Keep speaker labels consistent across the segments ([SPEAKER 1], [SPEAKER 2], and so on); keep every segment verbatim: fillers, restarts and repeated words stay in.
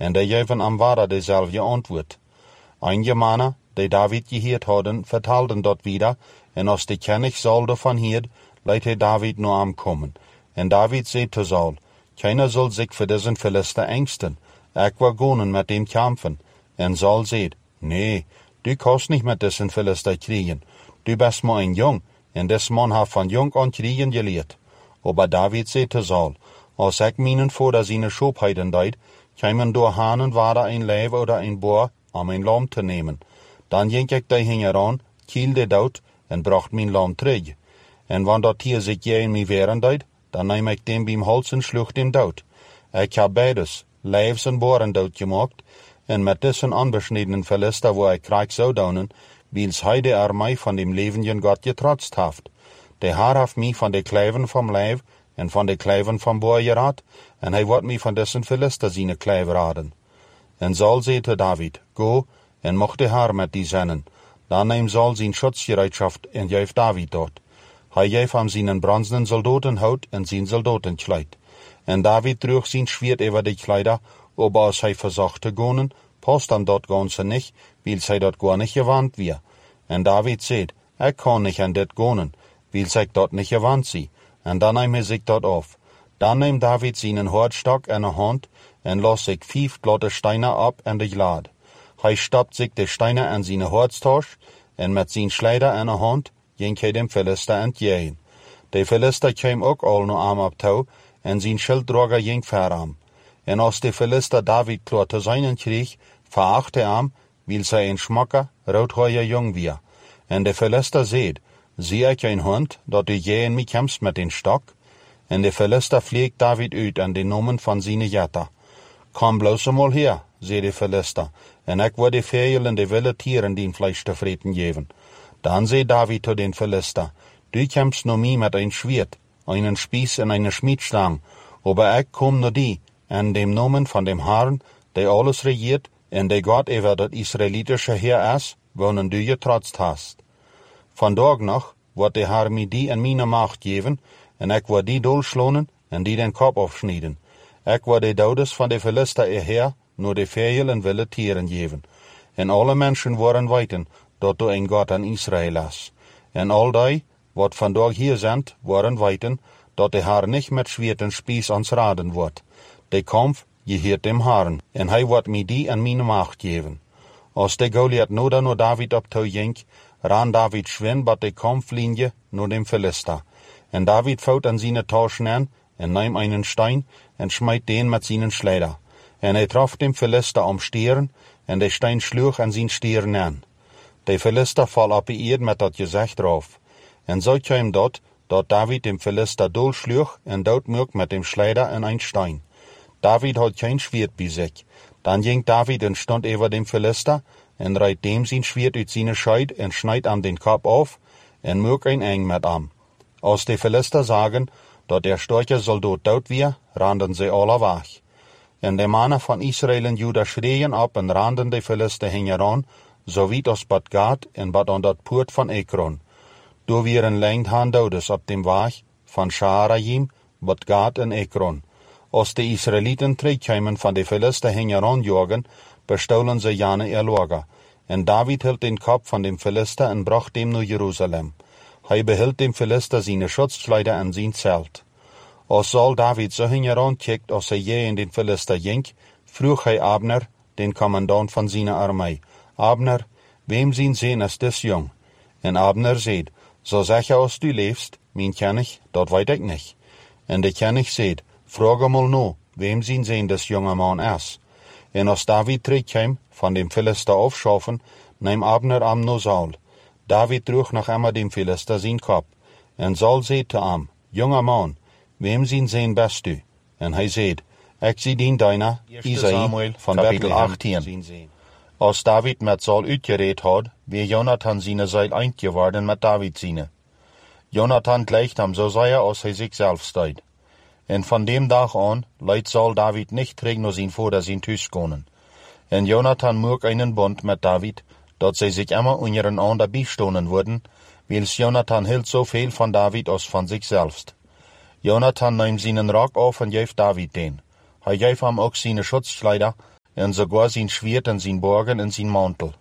[SPEAKER 1] en de geven am Vader dezelfde antwoord. Einige Männer, die David geheerd hadden, vertelden dat wieder, en als de König Saul davon hierd, leidt hij David nur am kommen. En David zei zu Saul, keiner soll sich für diesen Philister ängsten, ich will gehen mit dem kämpfen. En Saul zei, nee, du kannst nicht mit diesen Philister kriegen, du bist maar ein Jung, en des Mann hat von jung an kriegen gelehrt. Aber David zei zu Saul, als ich meinen Vater seine Schobheiten deid, kämen durch Hahnen weder ein Leib oder ein Bohr, um ein Lamm zu nehmen. Dann ging ich da hingeran, kielde dort, en bracht mein Lamm terug. En wann dat Tier sich je in mij wehren deed, dan neem ik dem beim Hals en schlucht dem dood. Ik heb beides, Leibs en Bohren dood gemaakt, en met diesen anbeschnittenen Philister, wo ik krijg zou daunen, wils hij de Armee van dem levenden Gott getrotzt haft. De Herr heeft mij van de Kleiven vom Leib en van de Kleiven vom Bohr geraad, en hij wordt mij van diesen Philister seine Kleiv raden. En Saul zei te David, go, en mocht de Herr met die zennen. Dan neem Saul zijn Schutzgereitschaft en geeft David dort. Hij geeft hem zijn bronzenen Soldatenhout en zijn Soldatenkleid. En David droeg zijn Schwert over die Kleider, aber als hij versucht te gaan, passt hem dat Ganze nicht, wils hij dat gar nicht gewandt wie. En David zei, ik kan nicht an dit gaan, wils ik dat nicht gewandt zie. En dan neem hij zich dat af. Dan neemt David zijn Hortstok in de hand en los zich vijf glatte Steine ab en de glad. Hij stapt zich de Steine aan zijn Hortstasch en met zijn Schleider in de hand ging hij dem Philister entgegen. De Philister kwam ook al no arm op touw en zijn Schilddrager ging veram. En als de Philister David klar te seinen kreeg, verachte hem, wils hij een schmakker, roodhaarig jong wie. En de Philister zeid, zie ik een hond, dat du je in mij kämpfst met den Stock? En de Philister vliegt David uit aan de nomen van zijn jetter. Kom bloos mal her, zei de Philister, en ik wil de Vögel en de wilde Tieren den Fleisch te vreten geven. Dan zei David zu den Philister, du kämpfst nur mir mit ein Schwert, einen Spieß und eine Schmiedstang, aber ich komm nur die, in dem Namen von dem Herrn, der alles regiert, und der Gott über das israelitische Heer ist, wonen du getrotzt hast. Von dort noch wird der Herr mir die in meine Macht geben, und ich will die durchschlagen und die den Kopf aufschneiden. Ich will die Todes von den Philister her nur die Vögel und wilde Tieren geben. Und alle Menschen wollen weiten, dat du ein Gott an Israel hast. En all die, wat vandaag hier sind, wollen weiten, dat der Herr nicht mit Schwert und Spieß ans Raden wird. Der Kampf gehört dem Herrn, en hij wird mir die an meine Macht geben. Als der Goliath nur nur David op touw ging, ran David schwind bei der Kampflinie nur dem Philister. En David faut an seine Taschen an, en nahm einen Stein, en schmeit den mit seinen Schleider. En hij traf dem Philister am Stirn, en der Stein schlug an sein Stirn an. De Philister fall op die eerd met dat gezicht drauf. En zo kwam dat, dat David dem Philister doodschlug en doodmoek met dem Schleider en ein Stein. David had kein Schwert bij zich. Dan ging David en stond over dem Philister en reit dem zijn Schwert uit seine Scheid en schneid am den Kopf auf en moek ein eng met am. Als de Philister sagen, dat der starke Soldat dood wie, randen sie alle weg. En de mannen van Israel en Juda schreien op en randen de Philister hingeran, so wie das Bad Gad en Bad an dat Poort van Ekron. Du wieren lengt han dodes op dem Weg van Shaaraim, Bad Gad en Ekron. Als de Israeliten terugkwamen van de Philister hingeran jagen, bestohlen ze jane ihr Lager. En David hield den Kopf van dem Philister en bracht dem naar Jerusalem. Hij behield dem Philister seine Schutzkleider en zijn Zelt. Als Saul David so hingeran kijkt, als hij je in den Philister ging, vroeg hij Abner, den Kommandant van seine Armee, Abner, wem zien zijn is dis jong? En Abner zei, zo zeg als du leefst, mijn König, dat weet ik niet. En de König zei, vraag mal no, wem zien zijn dis jonge man is? En als David terugkwam, van dem Philister aufschaffen, neem Abner am no Saul. David droeg nog immer dem Philister zijn kop. En Saul zei te am, jonge man, wem zien zijn best du? En hij zei, ik zie dien deiner, Isaïe, van Kapitel achttien. Als David met Saul uitgereed had, wie Jonathan seine Seil eingeworden met David seine. Jonathan gleicht hem so sehr, als hij zich zelf steid. En van dem Tag an leidt Saul David nicht terug naar zijn Vater zijn thuis konen. En Jonathan moek einen Bund met David, dat zij zich immer untereinander bijstonen worden, wils Jonathan hield so viel van David als van zich selbst. Jonathan neemt seinen Rock auf en geeft David den. Hij geeft hem ook seine Schutzkleider en sogar zijn Schwert en zijn Borgen en zijn Mantel.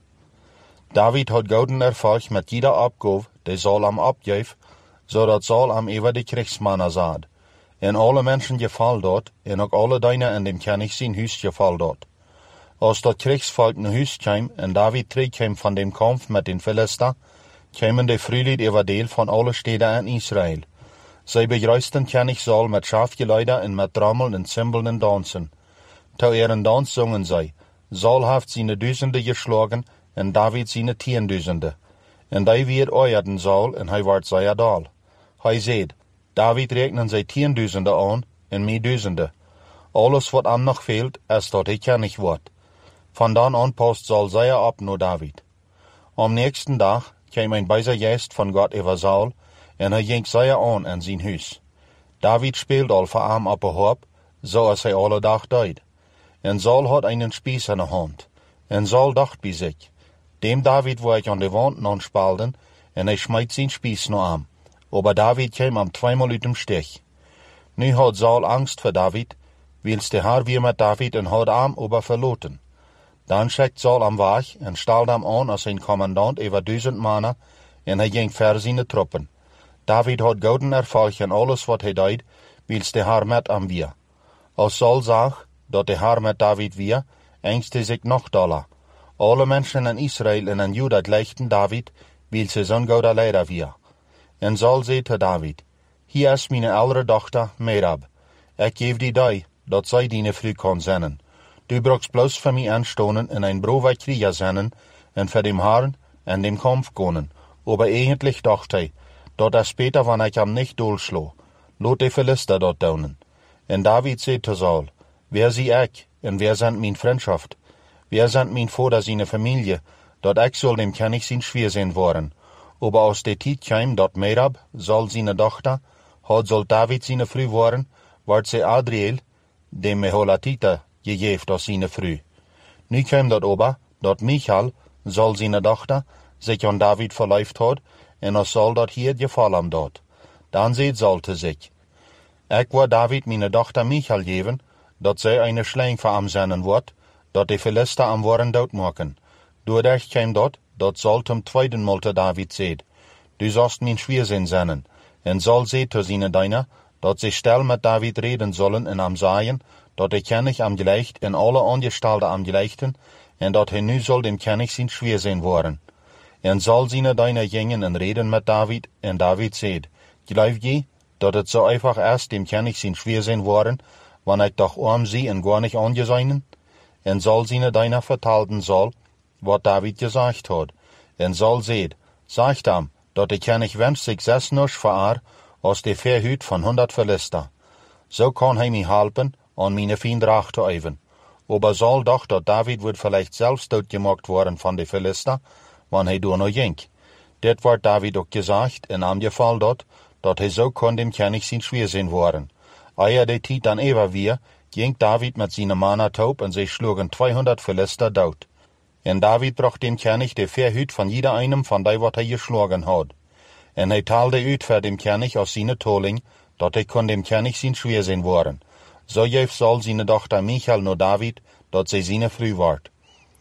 [SPEAKER 1] David had gouden erfolg met jeder opgave, die Saul am opgeef, zodat Saul am over de Kriegsmannen zat. En alle mensen geval dort, en ook alle deine in dem König zijn huis geval dort. Als dat Kriegsvolk naar huis kwam, en David terugkwam van dem Kampf met den Philister, kwamen de vrolijk over deel van alle steden in Israël. Zij begruisten König Saul met schafgeluiden en met trommel en cymbalen en dansen. Toe er een dans zongen zij, Saul heeft zijn duizenden geschlagen, en David zijn tienduizenden. En die weer oeierden Saul, en hij werd zeer dal. Hij zei, David rekenen zij tienduizenden aan, en mij duizenden. Alles wat aan nog fehlt, is dat hij König wordt. Van dan aan past Saul zeer op naar David. Am nächsten dag kwam een bijzer geest van God over Saul, en hij ging zeer aan in zijn huis. David speelde al voor hem op een hoop, zoals hij alle dag deed. En Saul had einen Spieß in de hand. En Saul dacht bij zich, dem David wil ik aan de wand non spalten, en hij smijt zijn Spieß naar hem. Aber David kwam am zweimal uit dem Stich. Nu had Saul angst voor David, wils de Herr weer met David en had hem over verloten. Dan schickt Saul am weg en stelde hem aan als zijn commandant over duizend mannen, en hij ging ver zijn troepen. David had gouden erfolg in alles wat hij deed, wils de Herr met hem weer. Als Saul zag dat de Herr met David weer, angstte zich nog doller. Alle mensen in Israël en in Juda gleichten David, wils ze zo'n gouden leider weer. En Saul zei te David, hier is mijn oudere dochter Merab. Ik geef die die, dat zij die vrouw kan zenden. Du brauchst bloß für mich anstonen en ein brave Krieger zenden, en für dem Herrn en dem Kampf konen. Aber eigentlich dacht hij, dat er später, wann ich am nicht doolslo, lot de Philister dort daunen. En David zei te Saul, wer zie ik, en wer sind mijn Freundschaft? Wer sind mijn Vater seine Familie, dat ik soll dem König sein schwer sein worden? Aber aus der Tijd kwam dat Merab, Saul seine Tochter, had soll David seine Frau worden, ward sie Adriel, dem Meholatiter, gegeven als seine Frau. Nu kwam dat aber, dat Michal, Saul seine Tochter, sich an David verläuft had, en als Saul dat hier gefallen dat. Dan zei Saul te zich, ik wil David meine Tochter Michal geven, dat zij eine Schleing voor hem zenden wordt, dat de Philister am worden doodmaken. Doordat kwam dat, dat Saul zum tweeden Mal te David zeid, du sollst mijn Schwiersinn zenden. En Saul zei te seine Diener, dat ze stil met David reden sollen en am sagen, dat de König am gleicht en alle Angestellten am gleichten, en dat hij nu soll dem König zijn Schwiersinn worden. En Saul seine Diener gingen en reden met David, en David zeid, glaub je, dat het so einfach erst dem König zijn Schwiersinn worden, wann ik doch arm sie en gar nicht angeseinen? En Saul seine Diener vertalten Saul, wat David gesagt had. En Saul zeid, sagt hem, dat de König wenscht sich zes nusch voor haar, als de verhuut van honderd Philister. So kan hij mij helpen, an meine Fiend Rach te even. Aber Saul dacht dat David wird vielleicht selbst doodgemaakt worden van de Philister, wann hij door nog ging. Dit wordt David ook gezegd, en am geval dat, dat hij zo kon dem König zijn Schwiersinn worden. Eer de tijd dan even weer, ging David met zijn mannen taub, en zij schlugen tweehonderd Philister dood. En David bracht dem König de verhuut van jeder einem van die wat hij geschlagen had. En hij taalde uit voor dem König als zijn toling, dat hij kon dem König zijn Schwiersinn worden. So geef Saul seine Tochter Michal naar David, dat zij seine Frau ward.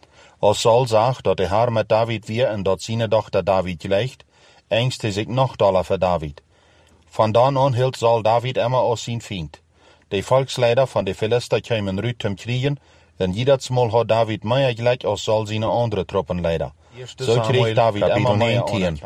[SPEAKER 1] Als Saul zag dat de Herr met David weer en dat seine Tochter David gleicht, angstte zich nog doller voor David. Van dan aan hield Saul David immer als zijn Feind. De Volksleider van de Philister kwamen ruut zum kriegen, en jedersmal had David meer gelijk als Saul seine andere Truppenleider. So kreeg David immer mehr Tieren.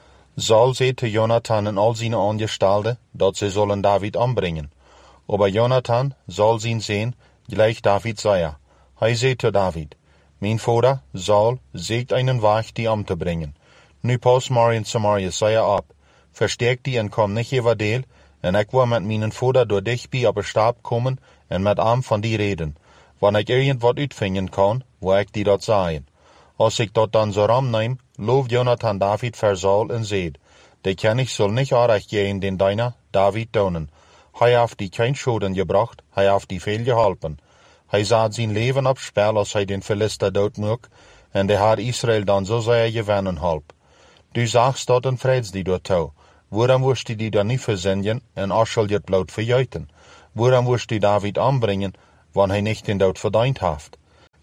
[SPEAKER 1] Saul zei te Jonathan en al seine Angestellten, dat ze sollen David umbringen. Aber Jonathan, Saul sein Sohn, gleich David sei. Hij zei te David, mein Vater, Saul, sägt einen Weg, die umzubringen. Nu pas maar in Samaria sei ab. Verstärkt die en kom nicht über deel, en ik wil met meinen Vater door dich bij op een Stab kommen en met am van die reden. Wann ik irgend uitvingen kan, wil ik die dat sagen. Als ik dat dan zo ram neem, looft Jonathan David voor Saul en zeid, de König soll nicht aardig gehen den deiner David donen. Hij heeft die geen Schoden gebracht, hij heeft die veel geholpen. Hij zat zijn leven op spel als hij den Philister doodmoek, en de Herr Israël dan zo zeer gewinnen help. Du sagst dat en vreds die door toe. Waarom woest die die dan niet verzinnen en Aschel het bloot verjuiten? Waarom woest die David aanbrengen, wanneer hij niet den dood verdiend heeft?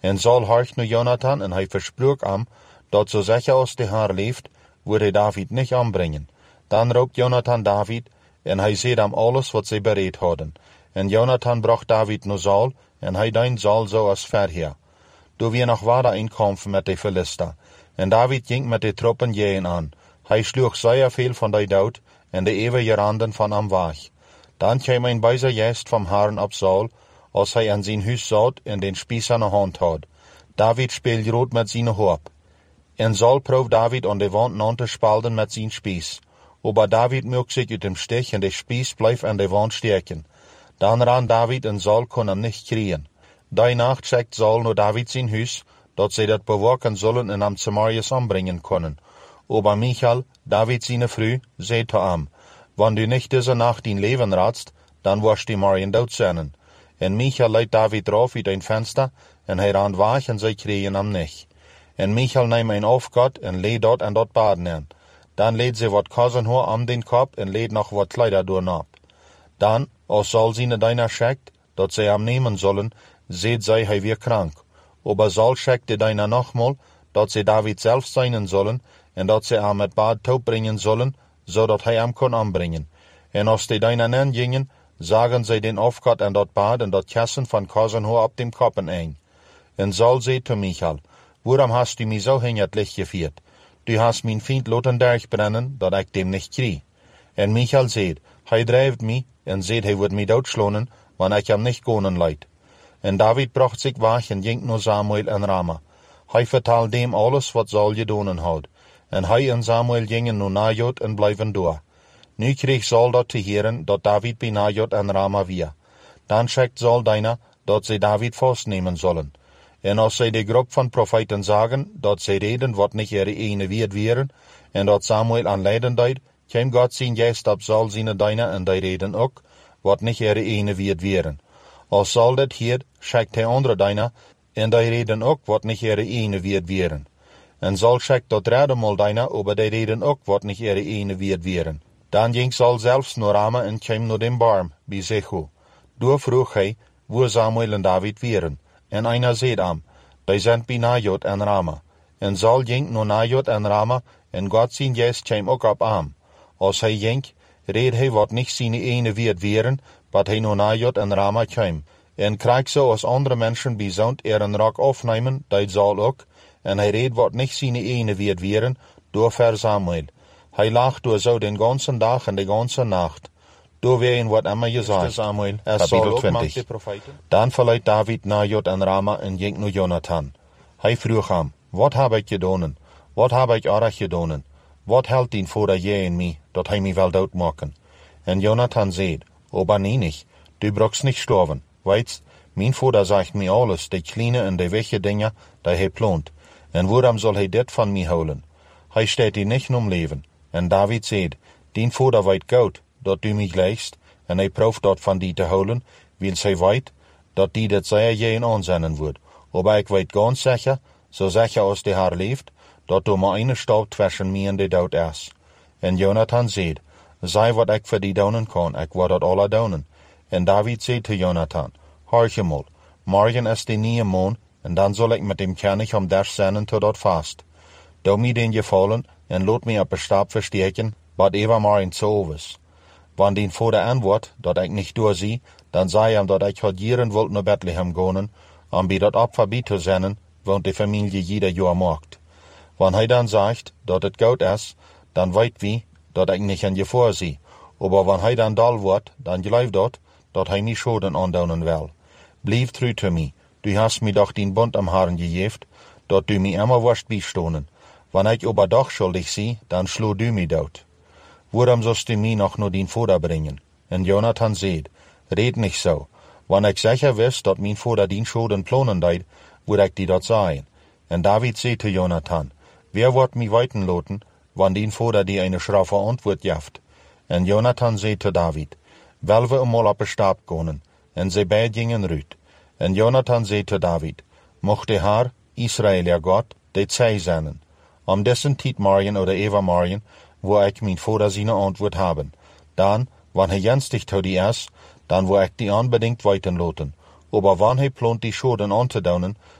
[SPEAKER 1] En Saul horcht nu Jonathan en hij versprook am, dat zo sicher als de haar leeft, wordt hij David niet aanbrengen. Dan roept Jonathan David, en hij zegt am alles wat zij bereid hadden. En Jonathan bracht David naar Saul, en hij deint Saul zo als verheer. Toen weer nog wader een kampf met de Philister. En David ging met de troppen jeen aan. Hij sloeg zeer veel van die dood, en de eeuwige randen van am weg. Dan kwam een bijzer jest van Herren op Saul, als hij aan zijn huis zat en den spies aan de hand had. David speelde rood met zijn hoop. En Saul proef David aan de wand aan te spalten met zijn spies. Aber David mögt sich uit dem Stich en de spies bleef aan de wand steken. Dan ran David en Saul kon hem nicht kriegen. Die Nacht schickt Saul naar David zijn huis, dat zij dat bewaken zullen en am Samarias anbringen können. Aber Michal, David seine Frau, sagt zu ihm, wenn du nicht diese Nacht dein Leben ratst, dann wirst du morgen dood zijn. En Michal leidt David drauf uit een Fenster, en hij ran weg en zij kregen hem nicht. En Michal neemt een Aufgat en leed dort en dort baden aan. Dan leed ze wat Kosenhoor am den Kopf en leed nog wat Kleider doornap. Dan, als Saul seine Diener schickt, dat zij hem nemen zullen, seht zij hij weer krank. Aber Saul schickt de Diener nochmal, dat zij David zelf zijn zullen, en dat zij hem met Bad taub brengen zullen, zodat hij hem kon aanbrengen. En als de Diener nen gingen, zagen zij den Aufgat en dat Bad en dat Kissen van Kosenhoor op dem Koppen ein. En Saul zei zu Michal, waarom hast du mich so hinterlich geführt? Du hast mein Feind laten durchbrennen, dat ik dem nicht krieg. En Michal zei, hij drijft mich, en zei hij wordt mij doodschlonen, wanneer ik hem nicht gonen leid. En David bracht zich weg en ging naar Samuel en Rama. Hij vertelde dem alles wat Saul gedaan had. En hij en Samuel gingen naar Najot en blijven door. Nu kreeg Saul dat te horen, dat David bij Najot en Rama weer. Dan schickt Saul Diener, dat zij David vastnemen zullen. En als zij de groep van profeten zagen, dat zij reden wat niet ihre ene weerd wären, en dat Samuel aan leiden deed, kwam God zijn geest op Saul zijn Diener en die reden ook, wat niet ihre ene weerd wären. Als Saul dat hield, schickt hij andere Diener, en die reden ook wat niet ihre ene weerd wären. En Saul schickt dat derde mal Diener, aber die reden ook wat niet ihre ene weerd wären. Dan ging Saul zelfs naar Rama en kwam naar den Barm, bij Zechu. Door vroeg hij, waar Samuel en David wären. En einer zei am, die zijn bij Najot en Rama. En Saul ging naar Najot en Rama, en God zijn geest kwam ook op am. Als hij ging, reed hij wat niet zijn ene weerd wären, wat hij naar Najot en Rama kwam. En kreeg zo als andere mensen bijzond er een rok afnemen, die Saul ook, en hij reed wat niet zijn ene weerd wären, door ver Samuel. Hij lag door zo den ganzen dag en de ganze nacht. Door ween wat immer gesagt. Samuel, Kapitel twintig. Dan verleiht David Najot en Rama en ging naar Jonathan. Hij vroeg hem, wat heb ik gedaan? Wat heb ik erg gedaan? Wat helpt dien vader jij en mij, dat hij mij wel doodmaken? En Jonathan zei, aber nee nicht, du brauchst nicht sterven. Weitst, mijn vader zegt mij alles, de kleine en de wichtige dingen, die hij plant. En waarom zal hij dit van mij houden? Hij steht die niet om leven. En David zei, dien vader weet goed, dat du mich leist, en hij proeft dat van die te houden, wil zij weet, dat die dat zeer jeen aanzennen wordt. Aber ik weet ganz zeker, zo zeker als de haar leeft, dat du maar eine stap tussen mij en de dood is. En Jonathan zei, zei wat ik voor die doen kan, ik word dat alle doen. En David zei te Jonathan, hoor je mal, morgen is de nieuwe maan, en dan zal ik met dem König om der zenden tot dat vast. Doe mij den gevallen, en laat mij op een stap versteken, wat even maar in zo is. Wann den vader antwoord, dat ik niet doorzie, dan zei hem dat ik had jaren wilt naar Bethlehem gaan, om bij dat Opfer bij te zenden, want de familie jeder jaar maakt. Wann hij dan zegt, dat het goed is, dan weet wie, dat ik niet in gevaar zie. Aber wann hij dan dal wordt, dan geloof dat, dat hij mij schoden aandoen wil. Blijf trouw te mij, du hast mij doch den Bund am Herrn gegeven, dat du mij immer wirst bijstonen. Wann ik aber doch schuldig zie, dan slo du mij dood. Waarom zost du mij nog naar dien vader brengen? En Jonathan zei, red nicht so. Wann ik zeker wist dat mijn vader dien schoden plannen deed, would ik die dat zeggen. En David zei te Jonathan, wer wordt mij weten laten, wann dien vader die eine schraffe antwoord jaft? En Jonathan zei te David, wel we eenmaal op een stap gaan. En zij beid gingen ruit. En Jonathan zei te David, mocht de Heer, Israël ja God, dit zij zijn. Om dessen tijd morgen oder evermorgen, wo ik mijn vader zijn antwoord hebben. Dan, wann hij jenstig tot die is, dan wo ik die unbedingt weiten laten. Aber wann hij plant die schoden aan te doen,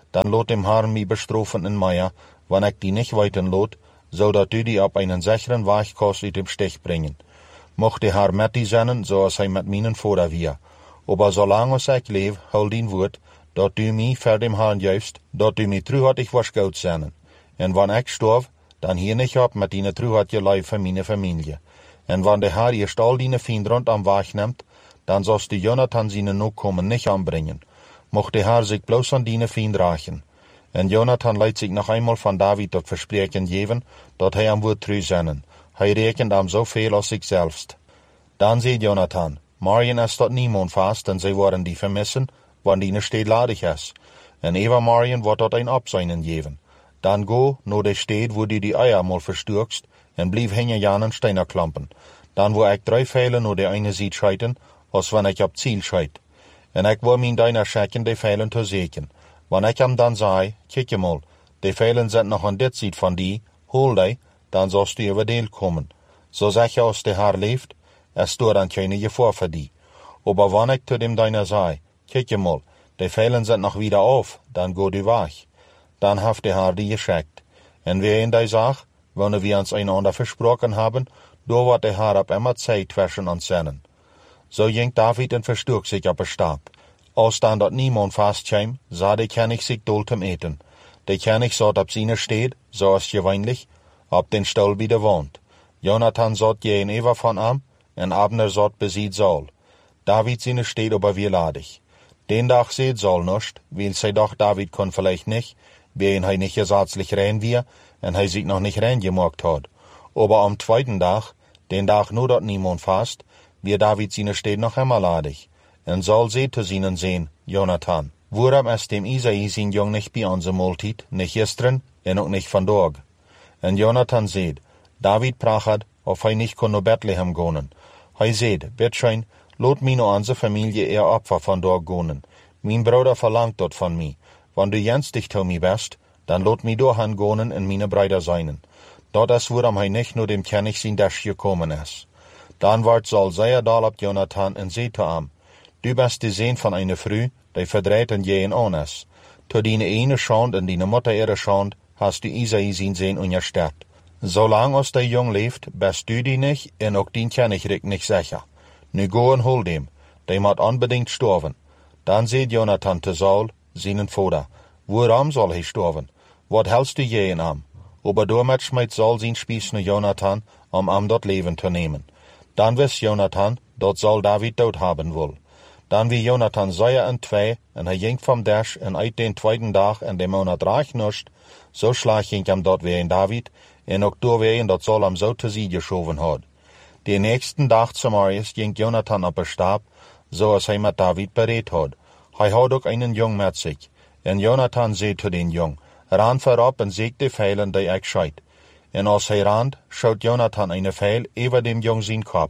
[SPEAKER 1] dann lot dem Herrn mich bestrafen in Meier, wann ich die nicht weiten lot, zodat du die op einen sicheren Weichkost uit dem Stich bringen. Mocht de Herr met die zijn, zoals hij met mijnen voeder weer. Aber zolang als ik leef, hou dien woord, dat du mij voor dem Herrn juist, dat du mij truhartig was goed zijn. En wanneer ik storf, dan hier niet op met die truhartige lui voor mijn familie. En wanneer de Herr eerst al die vrienden rond am Weg neemt, dan zoals de Jonathan zijn Nachkommen nicht anbringen. Mocht de Herr sich bloß an die vriend rachen. En Jonathan leidt zich nog eenmaal van David dat verspreken geven, dat hij am woord trouw zijn. Hij rekent am zoveel als zich zelfst. Dan zei Jonathan, morgen is dat niemand vast, en zij worden die vermissen, wanneer die steed ladig is. En even morgen wordt dat een opzijnen geven. Dan go naar de stad wo die die eier mal versturkst, en blijf hingen jan en steiner klampen. Dan wil ik drie veilen naar de ene ziet scheiten, als wanneer ik op ziel scheit. En ik wil mijn deiner schekken de veilen te zeken. Wanneer ik hem dan zei, kijk je mal, de veilen zijn nog aan dit ziet van die, hol die, dan zost u over deel komen. Zo zeg je als de Herr leeft, es door dan keine Gefahr für die. Aber wann ich zu dem deiner sei, kijk je mal, de veilen sind noch wieder auf, dann go du weg. Dann haft der Herr die geschickt. En wer in die Sach, wanneer wir uns einander versprochen haben, do wird der Herr ab immer Zeit zwischen uns senden. So ging David en versturk sich op een Stab. Als dan dat niemand fastkwam, sah de König sich doltem eten. De König zat op seine steed, zoals gewöhnlich, op den Stuhl bij de wand. Jonathan zat gegenüber von am, en Abner zat besiet Saul. David seine steed aber wie ladig. Den Tag seht Saul nicht, weil sie doch David kon vielleicht nicht, wen hij nicht gesetzlich rein wir, en hij sich noch nicht rein gemacht hat. Aber am zweiten Tag, den Tag nur dat niemand fast, wie David seine steed noch immer ladig. En Saul seht zu seinen sehen, Jonathan, waarom ist dem Isai sein Jung nicht bei unserer Multit, nicht gestern, en auch nicht vandaag? En Jonathan seht, David prachat, of hij nicht kon naar Bethlehem gonen. Hij seht, bitteschön, lot mij naar onze Familie eher Opfer van dort gonen. Mijn Bruder verlangt dort von mij. Wann du jenstig zu mir bist, dann lot mij doorhan gonen en meine Brüder seinen. Dort is waarom hij nicht nur dem König sein Dash gekommen is. Dan wordt Saul sehr dal op Jonathan en zei te am, du bist de Sehn von einer Frau, die verdreht en je in on is. To dine ene schand en dine Mutter ihre schand, hast du Isai sein Sehn ungerstärkt. Solang als der Jung leeft, bist du die nicht, en ook dien Königreich nicht sicher. Nu go en hol dem, der moet unbedingt sterven. Dan zei Jonathan te Saul, seinen Vater, waarom soll hij sterven? Wat hältst du je in am? Aber damit schmeidt Saul sein Spieß naar Jonathan, um am dort Leben zu nehmen. Dan wist Jonathan, dat Saul David dood haben will. Dan wie Jonathan sehr en twee, en hij ging vom Dash, en uit den tweeden dag en de Monat reich nuscht, so schlag ging hem dort weer in David, en ook doorwegen dat Saul hem zo te zie geschoven had. Den nächsten Tag zum Morgens ging Jonathan op een Stab, zoals hij met David bereid had. Hij had ook einen Jung met zich. En Jonathan zei zu den Jung, ran voorop en zeek de veilen die ik scheit. En als hij rand, schaut Jonathan eine Veil über dem Jung zijn kop.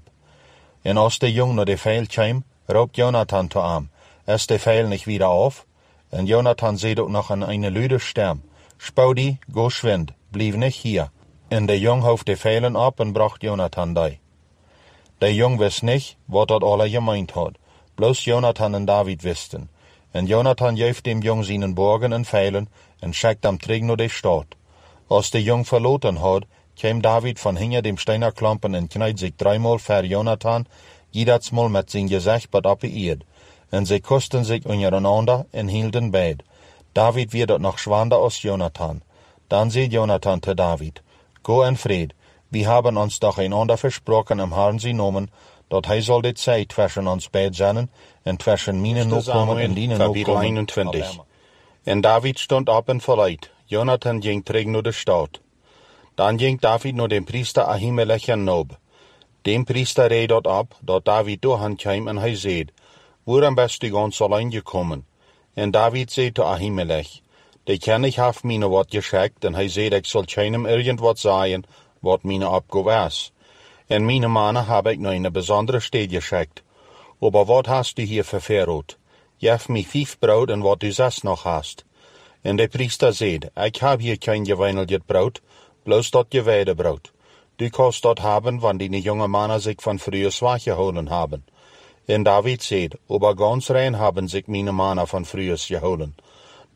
[SPEAKER 1] En als de Jung naar de Veil kwam, roept Jonathan zu am, ist de Veil nicht wieder auf? En Jonathan zei ook noch an eine lüde Stem, Spaudi, go schwind, blieb nicht hier. En de Jung hoofd de Veilen op en bracht Jonathan die. De Jung wist nicht, wat dat alle gemeint had, bloß Jonathan en David wisten. En Jonathan geeft dem Jung seinen Borgen en Veilen en schickt am terug naar de Stadt. Als de Jung verloten had, kwam David von hinter dem Steinerklampen en kneit sich dreimal für Jonathan, jedes Mal mit sein Gesicht bad op die Erd. En sie kusten sich untereinander en hielten beid. David wird dort noch schwander als Jonathan. Dann sagt Jonathan zu David, go in Fried, wir haben uns doch einander versprochen im Herrn sie nomen, dat hij soll die Zeit zwischen uns beid zijn en zwischen mine Nachkommen en dine Nachkommen. einundzwanzig. En David stond op en verleit. Jonathan ging terug naar de stad. Dan ging David naar dem Priester Ahimelech en Nob. Dem Priester reed dort ab, dat David doorhan kwam en hij zei, waarom bist du ganz allein gekommen? En David zei te Ahimelech, de König heeft mine wat geschickt en hij zei, ik zal keinem irgendwat sagen, wat mine Abgabe is. En meine Mannen habe ich noch in eine besondere Stadt geschickt. Aber wat hast du hier verfehlt? Gef mich fünf Brot und wat du sonst noch hast. En der Priester sagt, ich habe hier kein gewöhnliches Brot, bloß dat geweide Brot. Du kannst dat haben, wann die junge Männer sich von früher Schwach geholen haben. En David sagt, aber ganz rein haben sich meine Männer von früher geholen.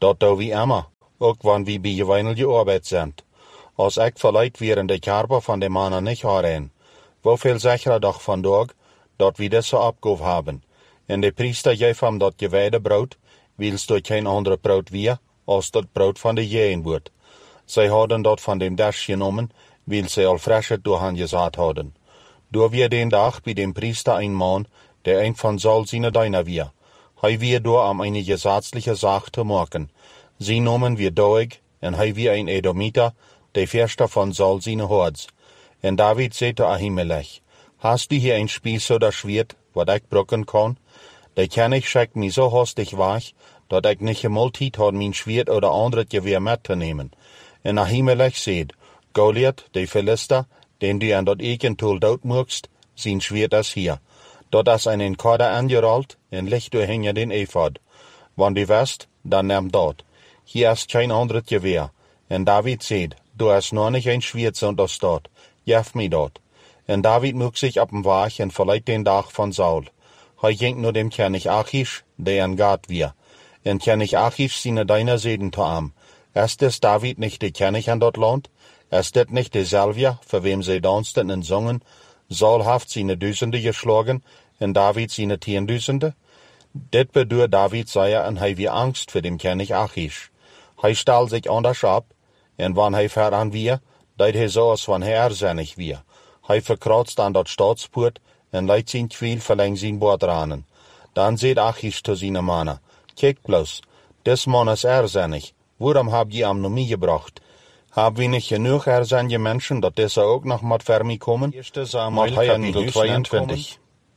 [SPEAKER 1] Dat do wie immer, ook wann wie bij je weinelje arbeid zijn. Als ik verleid wären de Karper van de mannen nicht haren, woveel zecherer doch vandaag, dat wie das so abgove haben. En de priester geef hem dat gewijde brood, wils door geen andere brood weer, als dat brood van de jeen wordt. Zij hadden dat van dem Dash genomen, wils zij al frische door han gezaad hadden. Door weer den dag bij dem priester een man, der een van Saul seine Diener weer. Hij weer door am eine gesetzliche Sache te maken. Sie nomen weer Doeg, en hij weer een Edomiter, de verste van Saul seine Hords. En David zei te Ahimelech, hast du hier ein Spieß oder Schwert, wat ik brocken kan? De König schickt mich so hastig weg, dat ik nicht einmal Zeit had mein Schwert oder anderes Gewehr mitzunehmen. En Ahimelech seht, Goliath, de Philister, den du an dat Ekentul dood moegst, sein Schwert is hier. Dat is an den Kader angerollt, en licht du hängen den Ephod. Wann du west, dann nimm dat. Hier is kein anderes Gewehr. En David seht, du hast noch nicht ein Schwert, sondern das dort. Jef mi dat. En David moeg sich ab dem Weg en verleiht den Dach von Saul. Hij ging nur dem König Achish, der an Gad wir. En König Achish seine Diener seden to am. Ist es David nicht der König an dort Land? Ist das nicht derselbe, für wem sie dansten und sungen? Saul haft seine Düsende geschlagen, en David seine Tiendüsende? Dit bedur David sei en hij wie Angst für dem König Achish. Hij stahl sich anders ab, en wann hij veran wir, deit hij so als van hij erzinnig wir. Hij verkratzt an dat Staatspoort, en leidt zijn kwiel verleng zijn boordranen. Dan seht Achish zu seine Manne, kijk bloß, des Mann is erzinnig, waarom hab je am no gebracht? Hab wir nicht genug erzinnige Menschen, dat deze ook nog mat vermi kommen? Eerste Samuel, Kapitel tweeëntwintig.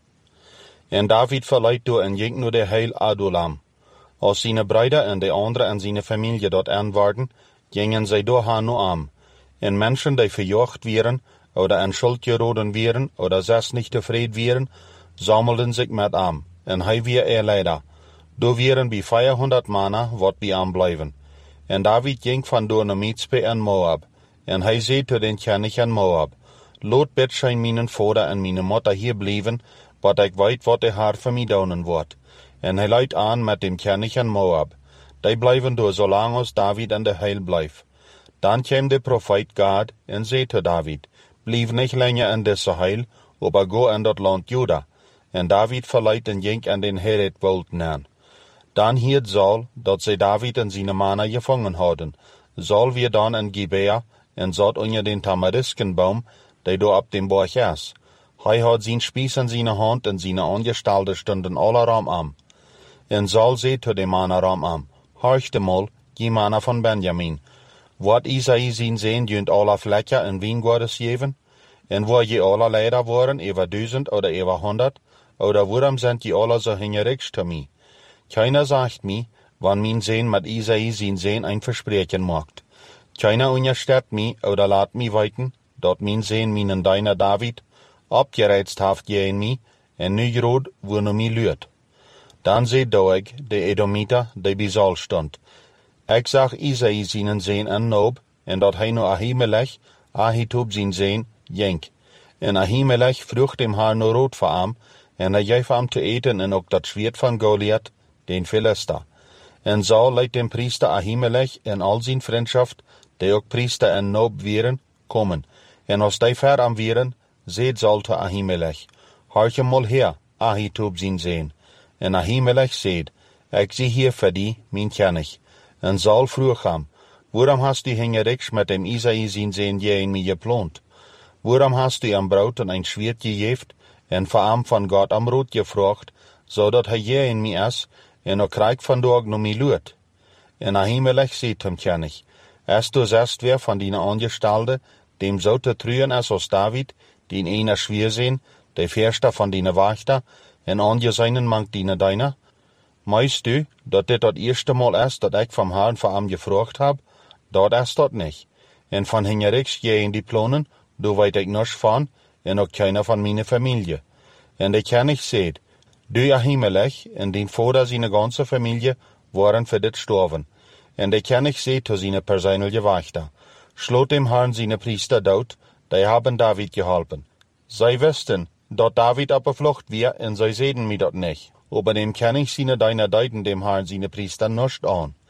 [SPEAKER 1] En David verleiht door en ging nur der Heil Adulam. Als seine Brüder en de andere en seine Familie dort aanwaarden, gingen zij door haar nu am. En Menschen, die verjocht wären, oder an Schuld geroden wären, oder selbst nicht tevreden wären, sammelten sich mit am. En hij weer er leider. Do wären bij vierhonderd Männer, wat bij am bleiben. En David ging van door naar Mizpe en Moab. En hij zei te den König en Moab, Lot bid zijn mijn vader en mijn moeder hier blijven, wat ik weet wat de haar voor mij doen wordt. En hij leidt aan met dem König en Moab. Die blijven door zolang als David en de Heil blijft. Dan kwam de profeet Gad en zei te David, blijf niet langer in deze Heil, aber go in dat land Juda. En David verleidt en ging an den Heret wollten aan. Dan hiert Saul, dat zij David en zijn mannen gevangen hadden. Saul weer dan in Gibea en zat onder den Tamariskenbaum, die door op dem Borg is. Hij had zijn Spieß in zijn hand en zijn Angestellte stonden alle ram am. En Saul zei te de mannen ram am, horchte mal, die mannen van Benjamin, wat Isai zijn zijn junt alle vlekken en wijngaarden geven? En waar je alle leider waren, over duizend oder over honderd, oder waarom zijn die alle so hingerig te mij? Keiner sagt mir, wann mein Sehn mit Isai sein Sehn ein Versprechen macht. Keiner unterstellt mi oder lat mi weiten, dort mein Sehn meinen deiner David abgereizt haft je in mi, en nu grod wo no mi lürt. Dan seht Doeg, de Edomiter, de bij Saul stond. Ik zag Isai seinen Sehn an Nob, en dat hij no Ahimelech, Ahitub sein Sehn, jenk. En Ahimelech vroeg dem haar no rood voor am, en hij geef am te eten en ook dat Schwert van Goliath, den Philister. En Saul leidt dem Priester Ahimelech en al zijn vriendschaft, die ook Priester en Nob wären, kommen. En als die ver am wären, seht Saul te Ahimelech, horche mal her, Ahitub zijn Sehn. En Ahimelech seht, ik zie hier für die, mein König. En Saul vroeg hem, waarom hast du hingeriks met dem Isai zijn Sehn je in mij geplant? Waarom hast du am Braut en ein Schwert gejeft, en voor am van Gott am Rot gefragt, zodat hij je in mij is, en ook krijg vandaag no mij luurt? En Ahimelech seht hem König, es du zest wer van die Angestellte, dem so te trüen is als David, den einer schwer sehen, der Verster von dine Wachter, en anje seinen mank dine deiner? Meist du, dat dit dat erste Mal is, dat ik vom Herrn voor am gefragt hab? Dat is dat nicht. En van hingeriks je in die Plonen, du weet ik nichts van, en ook keiner van meine Familie. En de König seht, du Ahimelech en den Vater seine ganze Familie waren für dit gestorben. En de König seht zu seine persönliche Wachter, schlot dem Herrn seine Priester dood, die haben David geholpen. Zij wisten, dat David op de Flucht wir, en zij zeiden mir dat nicht. Aber dem König seine Diener deuten dem Herrn seine Priester nicht an.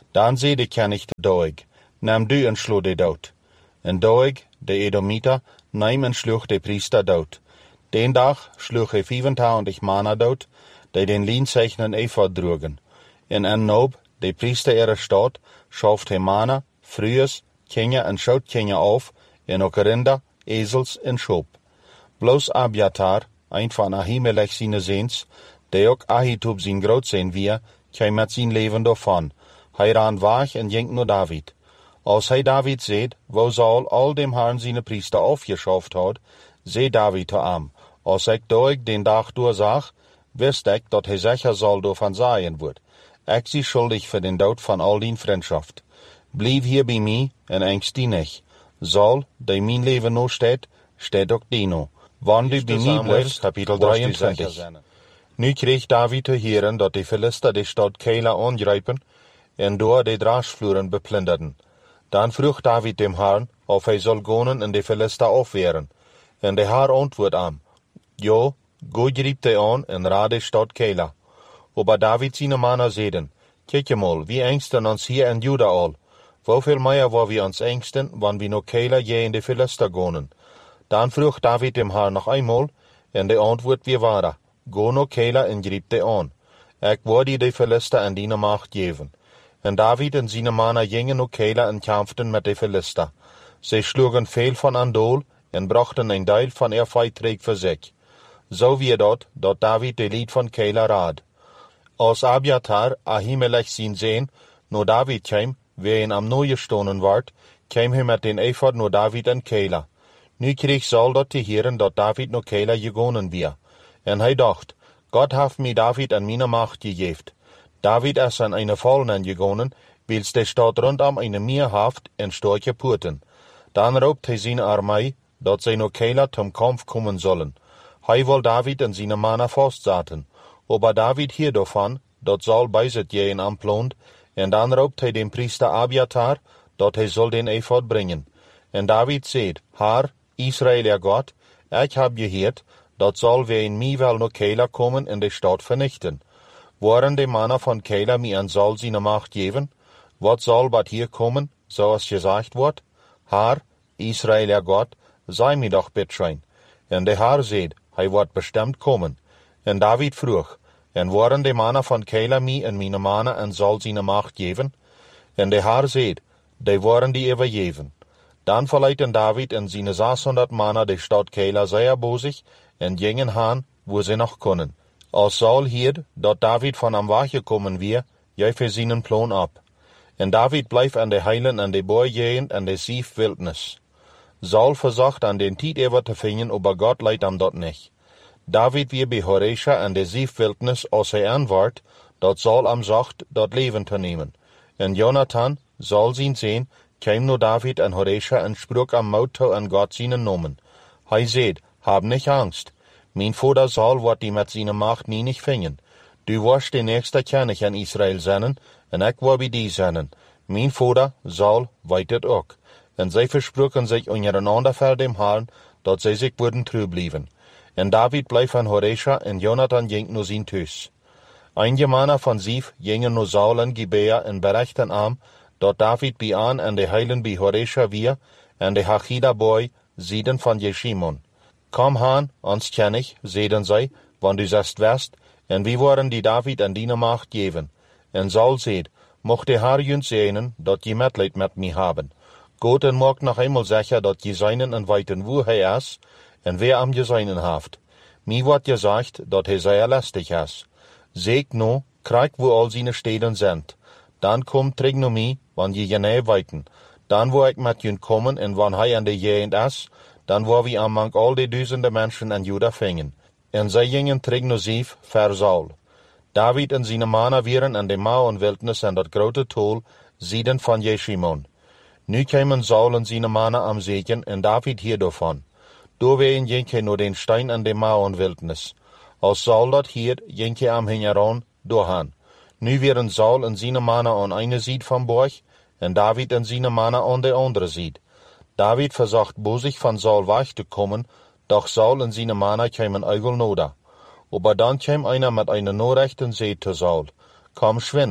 [SPEAKER 1] Dan zei de knecht Doeg, nam du en sloeg de dood. En Doeg, de Edomiter, nam en sloeg de priester dood. Den dag sloeg hij vierentwintig mannen dood, die den lienzeichnen Ephod droegen. En en Nob, de priester ihrer stad, schauft hij mannen, frues, kinder en schoutkinder auf, en ook rinder, ezels en schoop. Bloos Abiatar, een van Ahimelech zijn zeens, die ook Ahitub zijn groot zijn wie, kwam met zijn leven daarvan. Hij ran weg en ging naar David. Als hij David zeed, wo Saul al dem Herrn zijn priester aufgeschaft had, zei David te hem, als ik Doeg den dag doorzag, wist ik dat hij zeker zal daarvan zijn wordt. Ik zie schuldig voor den dood van al die vriendschaft. Blijf hier bij mij en angst die niet. Saul, die mijn leven nog staat, staat ook die nog. Wanneer du bij mij blijft, kapitel drieëntwintig. Nu kreeg David te horen dat de Philister de stad Keila aangrijpen en door de draasvloeren beplinderden. Dan vroeg David dem Herrn, of hij zal gaan en de Philister afweren. En de Herr antwoord hem, ja, go griep de aan en raad de stad Keila. Aber David zijn mannen zeiden, kijk mal, wie angsten ons hier in Juda al. Hoeveel meer waar we ons angsten, wanneer we naar Keila je in de Philister gaan. Dan vroeg David dem Herrn nog eenmaal, en de antwoord weer waren, go naar Keila en griep de aan. Ik wou die de Philister en die macht geven. En David en zijn mannen gingen naar Keila en kämpften met de Philister. Zij sloegen veel van aan doel en brachten een deel van er vijftreek voor zich. Zo wie dat, dat David de lied van Keila raad. Als Abiatar, Ahimelech zijn zeen, naar David kwam, wie in am nooie stonen werd, kwam hij met den Ephod naar David en Keila. Nu kreeg Saul dat te horen dat David naar Keila gegaan weer. En hij dacht, Gott heeft mij David en mijn macht gegeven. David is aan eine Fallen gegaan, wils de stad rondom eine Meer haft en sterke Poorten. Dan roept hij zijn armee, dat zij naar Keila zum Kampf komen zullen. Hij wil David en zijn mannen vastzaten. Aber David hier davon, dat Saul bij zich jeen aanplant, en dan roept hij den priester Abiatar, dat hij zal den Ephod brengen. En David zegt, Herr, Israël Gott, ik heb gehoord, dat Saul weer in mij wel naar Keila komen en de stad vernichten. Waren de mannen van Keila mij aan Saul zijn macht geven? Wat zal wat hier komen, zoals gezegd wordt? Herr, Israël Gott, sei mir doch bitteschön. En de Herr zegt, hij wordt bestemd komen. En David vroeg, en waren de mannen van Keila mij en mijn mannen aan Saul zijn macht geven? En de Herr zegt, die waren die overgeven. Dan verleiten David en zijn zeshonderd mannen de stad Keila zeer bozig en gingen haan, wo ze nog konden. Als Saul hierd, dat David van hem weggekomen weer, jij voor zijn plan ab. En David bleef aan de heilen en de boeigegend en de sief wildnis. Saul verzocht aan den tijd even te vinden, aber Gott leidt hem dat niet. David weer bij Horesha en de sief wildnis, als hij aanwaart, dat Saul hem zocht, dat leven te nemen. En Jonathan, Saul zijn zeen, kwam naar David en Horesha en sprak am Mouth toe aan Gott zijn nomen. Hij zei, hab nicht angst. Mijn vader Saul wordt die met zijn macht nie nicht vingen. Du warst de nächste König in Israël zijn, en ik wou bij die zijn. Mijn vader Saul weet het ook. En zij versproken zich ondereinander voor dem Herrn, dat zij zich worden trouw blijven. En David bleef aan Horesha en Jonathan ging naar zijn thuis. Einige mannen van Sief gingen naar Saul en Gibea en berichten aan, dat David bij aan en de heilen bij Horesha weer, en de Hachida-boy, Sieden van Jeshimon. Kom haan, ons König, zeiden zij, wann du zest west, en wie waren die David en die macht geven. En Saul zeid, mocht de Herr junt zeenen, dat je medleid met mij hebben. Goed en maakt nog eenmaal zeggen dat je zijnen en weten wo hij is, en wer am je zijnen heeft. Mij wordt gezegd dat hij zeer lastig is. Zeg nu, krijg wo al zijn steden zijn. Dan kom terug naar mij, wanneer je nee weten. Dan wil ik met je komen, en wanneer hij aan de gegend is, dan wil we among al die duizenden mensen in Juda vingen. En zij gingen terug naar Sief, voor Saul. David en zijn mannen waren in de Mauenwildnis en dat grote tol, Sieden van Jeshimon. Nu kwamen Saul en zijn mannen am Segen, en David hier daarvan. Doorween ging hij naar den Stein in de Mauenwildnis. Als Saul dat hier, ging hij am hingeran, doorhaan. Nu waren Saul en zijn mannen aan eine Seite van Borg, en David en zijn mannen aan de andere Seite. David verzocht bozig van Saul weg te komen, doch Saul en zijn mannen kwamen eigel noda. Aber dan kwam einer met eine Nachrichten zei te Saul, komm schwind,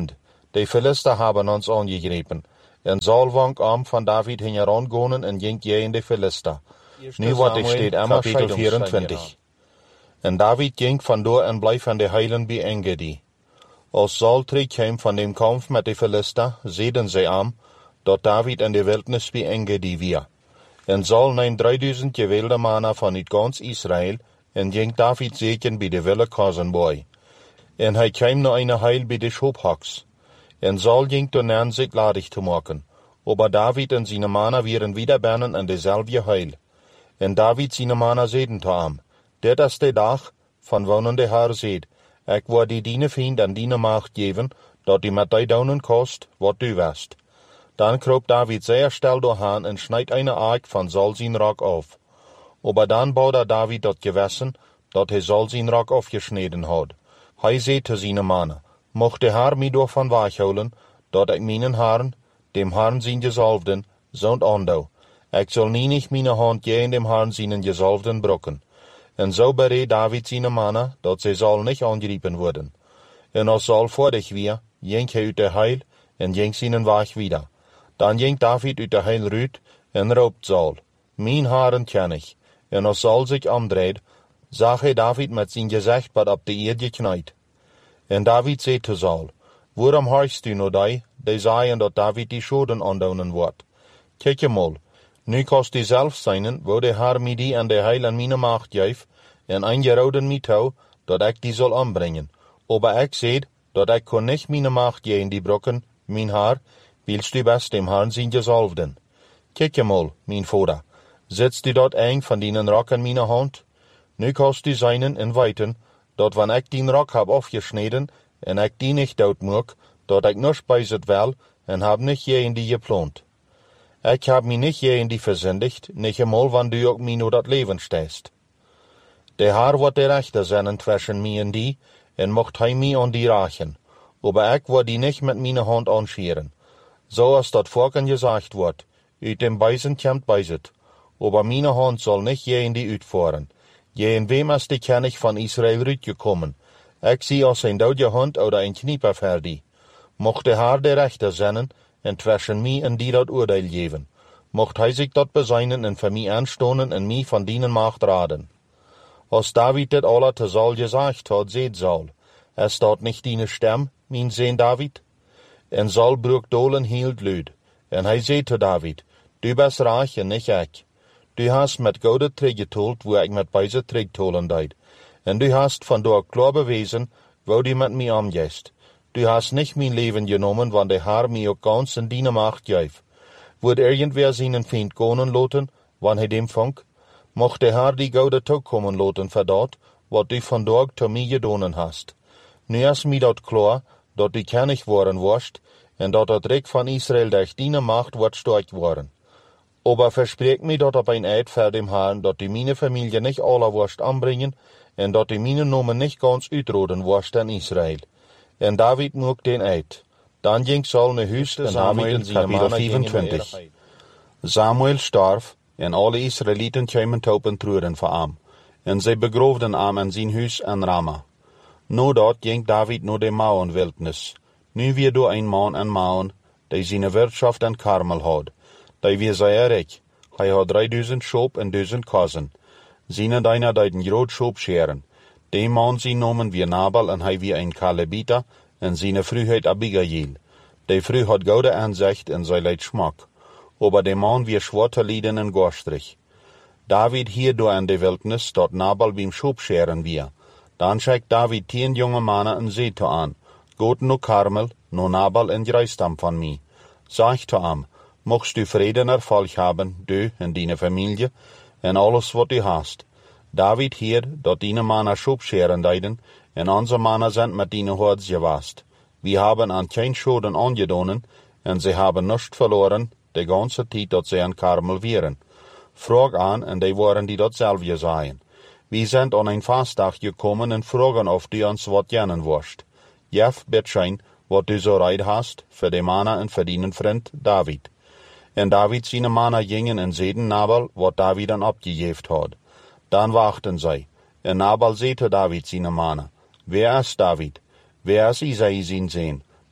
[SPEAKER 2] die Philister haben uns angegriffen. En Saul wang arm van David hing herangonen en ging je in de Philister. Nu wat ik steht immer Kapitel vierentwintig. En David ging vandoor en bleef van de heilen bij Engedi. Als Saul terugkwam van dem Kampf met de Philister, zeiden zij am, dat David in de wildnis bij Engedi weer. En Saul nam drieduizend gewilde mannen van uit ganz Israël en ging David zeken bij de wille Kazenboy. En hij kwam naar een heil bij de Schobhaks. En Saul ging toen aan zich ladig te maken. Aber David en zijn mannen waren wieder binnen in dezelfde heil. En David zijn mannen zeiden te hem, dit is de dag van wonen de Heer zegt, ik word die diene vriend en diene macht geven, dat die met die daunen kost, wat du west. Dan kroop David zeer stil doorheen en schneid eine Ark van Saul zijn rok af. Aber dan bouwde David dat gewissen, dat hij Saul zijn rok afgesneden had. Hij zei te zijn mannen, mocht de Heer mij door van weghouden, dat ik mijn Herrn, dem Herrn zijn gezalfden, zond aandou. Ik zal nie nicht meine hand je in dem Herrn zijn gezalfden brokken. En zo bereed David zijn mannen, dat zij Saul niet angegripen worden. En als Saul voordig weer, ging hij uit de heil, en ging zijn weg wieder. Dan ging David uit de heil ruut, en roopt Saul, mijn Herrn ken ik. En als Saul zich omdraait, zag hij David met zijn gezicht wat op de eerd gekniet. En David zei te Saul, waarom horchst du nou die, die zeggen dat David die schoden aandoen wordt? Kijk je mal, nu kost die zelf zijn, wo de Heer mij die en de heil en mijn macht geeft, en aangerouden mij toe, dat ik die zal aanbrengen. Aber ik zei, dat ik kon niet mijn macht geven die brokken, mijn Heer, willst du best dem Herrn zijn gezalfden. Kijk je mal, mijn vader, zitst du dort eng van die rok in mijn hand? Nu kost du zijn en weten, dat wanneer ik die rok heb afgesneden, en ik die niet dood moek, dat ik nog bijzet wel, en heb niet je in die geplant. Ik heb mij niet je in die verzindigd, niet eenmaal wanneer du ook mij nu dat leven stijst. De Heer wordt de rechter zijn tussen mij en die, en mocht hij mij aan die rachen. Aber ik word die niet met mijn hand aanscheren. Zoals dat vorken gezegd wordt, uit dem Beisen komt Beiset. Aber mijn hand zal niet je in die uitvoeren. Je in wem is de König van Israël uitgekomen? Ik zie als een dode hond oder een knieper verdi. Mocht de Heer de rechter zijn, en tussen mij en die dat oordeel geven. Mocht hij zich dat bezinnen en voor mij aanstonen en mij van dienen macht raden. Als David dit alle te Saul gezegd had, zei Saul, is dat niet die stem, mijn zoon David? En Saul broek dolen hield luid, en hij zei te David, du bist reich en niet ik. Du hast met gouden teruggetold, wo ik met bijze terugtolen deed. En du hast van door klaar bewezen, wo du met mij omgehst. Du hast nicht mein Leben genommen, wann der Herr mir auch ganz in deine Macht gab. Wird irgendwer seinen Feind gehen lassen, wann er dem fängt? Mocht der Herr die Gaude kommen lassen für dort, wat du von dort zu mir gedonen hast. Nu ist mir dort klar, dat du König worden wirst, en dat das Reich von Israel durch deine Macht wird stark worden. Aber versprech mir dort auf ein Eid für dem Herrn, dat du meine Familie nicht alle wirst anbringen, en dat du meine Namen nicht ganz uitroden wirst in Israel. En David mocht den Eid. Dan ging Saul naar huis en Samuel, kapitel vierentwintig. Samuel starf, en alle Israëlieten kwamen toe en treuren voor hem. En zij begroofden hem in zijn huis in Rama. Nu dat ging David naar de Mauenwildnis. Nu weer door een man en Mauen, die zijn wirtschaft in Karmel had. Die weer zeer rijk. Hij had drieduizend schop en duizend kazen. Zijn deiner deiden groot schop scheren. De man zijn nomen weer Nabal en hij weer een Kalebita en zijn vrouw heet Abigail. De vrouw had gouden aanzicht en zij leid smak. Aber de man weer zwarte lieden en gorstrich. David hier door in de wildnis, dat Nabal beim schopscheren weer. Dan schickt David tien jonge mannen en zei te aan, Goed no Karmel, no Nabal en reist hem van mij. Zeg te hem, mocht du vrede en erfolg hebben, du en dine familie, en alles wat du hast. David hier, dat dine mannen schopscheren deiden, en onze mannen zijn met dine hords gewast. Wir haben an kein Schoden angedonen, en ze hebben nichts verloren, de ganze tijd dat ze in Karmel waren. Frag aan, en die waren die dat zelfje zeien. Wir sind an ein Fastdag gekommen en fragen of du ons wat jennen worst. Jef, bitschein, wat du so reid hast, für de Mannen en für dinen Freund David. En David seine Mannen gingen en zeiden Nabal, wat David an abgejeft had. Dan wachten zij. En Nabal zei te David seine Mannen, wer ist David? Wer ist Isai sein Sohn?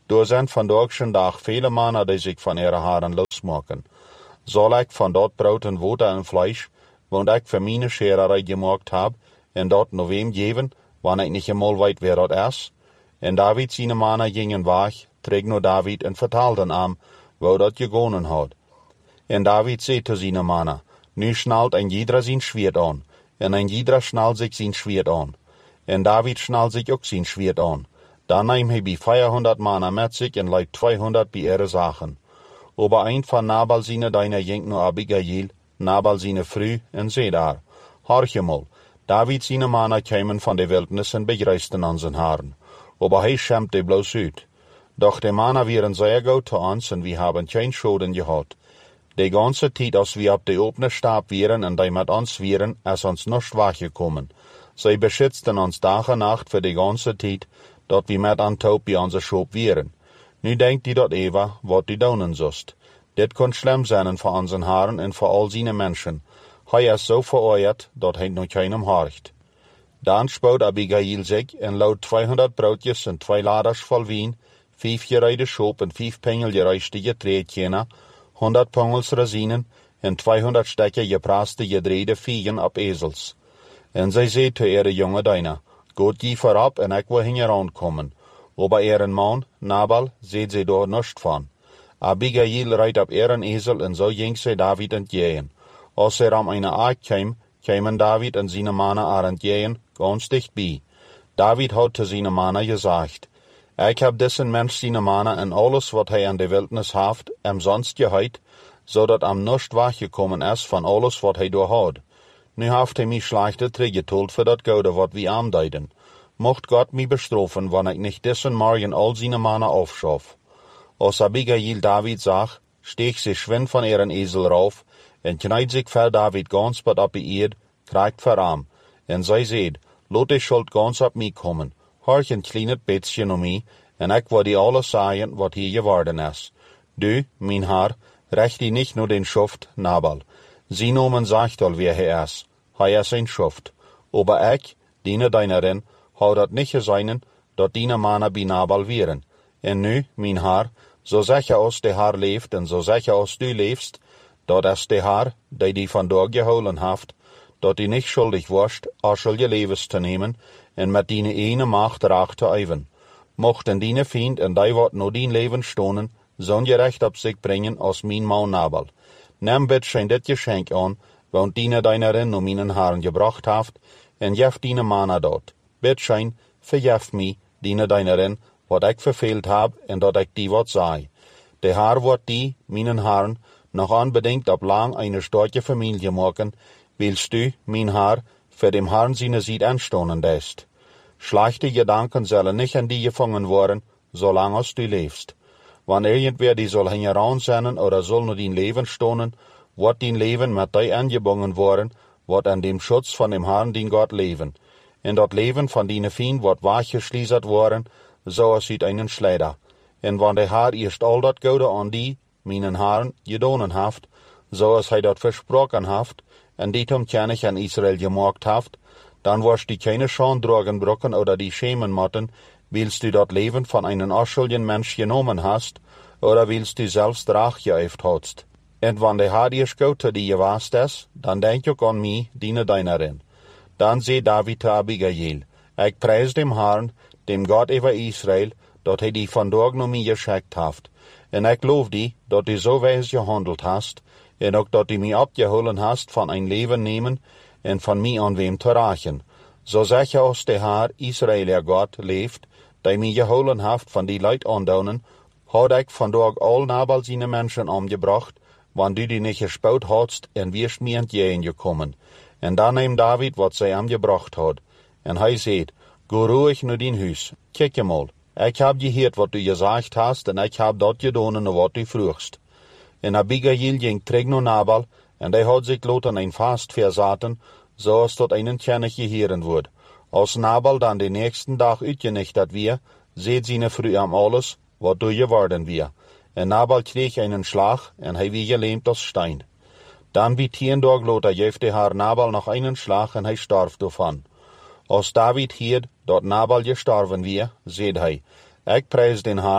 [SPEAKER 1] Door zijn vandaagschen dag vele mannen die zich van ihre haren losmaken. Zal ik van dat brood en water en vlees, want ik voor mijn schererij gemaakt heb, en dat nog wem geven, wanneer ik niet eenmaal weet wer dat is? En David zijn mannen gingen weg, trek naar David en vertaalden hem, wo dat gegonen had. En David zei te zijn mannen, nu schnallt een jeder zijn Schwert aan, en een jeder schnallt zich zijn Schwert aan. En David schnallt zich ook zijn Schwert aan. Dan nahm hij bij vierhonderd mannen met zich en leidt tweehonderd bij ihre Sachen. Aber ein van Nabal seine Diener ging naar Abigail, Nabal seine Frau, en zei daar, horche mal, David seine mannen kwamen van de Wildnis en begreisten aan zijn haren. Aber hij schämte bloos uit. Doch de mannen waren sehr gut zu uns en wir haben kein Schaden gehad. De ganze tijd als wir op de opene Stab waren en die met ons waren, is ons nichts weggekommen. Zij beschützten ons dag en nacht für de ganze tijd, dat we met aan touw bij onze Schop waren. Nu denkt die dat Eva, wat die doen zost. Dit kon schlimm zijn voor onze haren en voor al zijn mensen. Hij is zo veroordeeld, dat hij nog keinem horcht. Dan spoot Abigail zich en lood tweehonderd broodjes en twee laders vol wien, vijf gereide schop en vijf pengel gereiste getreedkena, honderd pongels rosinen en tweehonderd stekken gepraste gedreide viegen op ezels. En zij zei te ihre jonge Diener, Gott je voorop en ik wil hingeran komen. Aber ihren Mann, Nabal, seht sie dort nicht von. Abigail reit op ihren Esel en so ging sie David entgegen. Als er am eine Ark kam, kamen David en seine Mannen ar entgegen, ganz dicht bei. David hat zu seine Mannen gesagt, ich hab diesen Mensch seine Mannen en alles, wat hij an de Wildnis haft, am sonst geheit, so dat am nicht weggekommen is van alles, wat hij door had. Nu haft hij mij schlechte teruggetult voor dat Goude, wat wir am deiden. Mocht Gott mich bestrafen, wann ich nicht diesen Morgen all seine Mannen aufschaff. Als Abigail David sagt, stech sie schwind von ihren Esel rauf, en kneit sich für David ganz bad ab die Erd, kriegt für Arm. En zij seht, lot die Schuld ganz ab mich kommen, horch ein kleines bisschen um mich, en ich will die alles sagen, wat hier geworden is. Du, mein Herr, recht die nicht nur den Schuft, Nabal. Sie nomen sagt al wer er is, hij is ein Schuft. Aber ich, diene Dienerin, hou dat niet gezien, dat die mannen bij Nabal waren. En nu, mijn Herr, zo zeg je als de Herr leeft, en zo zeg je als du leefst, dat is de Herr, die die vandaag gehouden heeft, dat die niet schuldig wordt, als je levens te nemen, en met die ene macht raag te uiven. Mochten die vriend en die wat no dien leven stonen, zo'n je recht op zich brengen als mijn man Nabal. Neem bitteschön dit geschenk aan, want die Dienerin no mijn Herrn gebracht heeft, en jef die mannen dat. Bitteschön, verjeft mij, diene Dienerin, wat ik verveeld heb en dat ik die wat zei. De Herr wordt die, mijn Herrn, nog unbedingt op lang eine starke Familie maken, willst du, mijn Herr, für dem Herrn seine Sied anstonen ist. Schlechte Gedanken sollen nicht an die gefangen worden, solange als du lebst. Wann irgendwer die soll hingeran sein oder soll nur dein Leben stonen, wird dein Leben mit dir angebunden worden, wird an dem Schutz von dem Herrn, den Gott leben. En dat Leben von deine Fien wird weggeschliessert worden, so als uit einen Schleider. En wann der Herr erst all dat Goude an die, meinen Herrn, gedonen haft, so als hij dat versprochen haft, en die tom König an Israel gemaakt haft, dann wirst du keine Schande drogen brocken oder die schämen motten, willst du dat Leben von einem unschuldigen Mensch genommen hast, oder willst du selbst Rach geäuft hast. En wann der Herr erst gut zu dir warst es, dann denk auch an mich, diene Dienerin. Dann seh David zu Abigail, ich preis dem Herrn, dem Gott über Israel, dat hij die vandaag nog mij geschickt heeft. En ik loof die, dat du so weis gehandelt hast, en ook dat du mij abgeholen hast van een leven nemen, en van mij aan wem te rachen. So zeg je als de Herr, Israël Gott, leeft, die mij geholen heeft van die Leid aandonen, had ik vandaag al Nabal zijn mensen omgebracht, want du die niet gespout hadst, en wirst mij entgegen gekommen. En dan neemt David wat zij omgebracht had. En hij zei, go ruhig naar din huis, kijk je mal. Ik heb gehoord wat du gezegd hast, en ik heb dat gedaan wat du vroegst. En Abigail ging terug naar Nabal, en hij had zich laten een vast verzaten, zoals tot einen König geheeren wordt. Als Nabal dan de nächsten dag uitgenichterd weer, seht seine Frau am alles, wat du geworden weer. En Nabal kreeg einen Schlag, en hij wie gelähmt als Stein. Dan wie tien dag later geeft de Herr Nabal noch einen Schlag, en hij starf davon. Als David hierd, dat Nabal gestorven weer, seht hij, ik prijs den Herrn,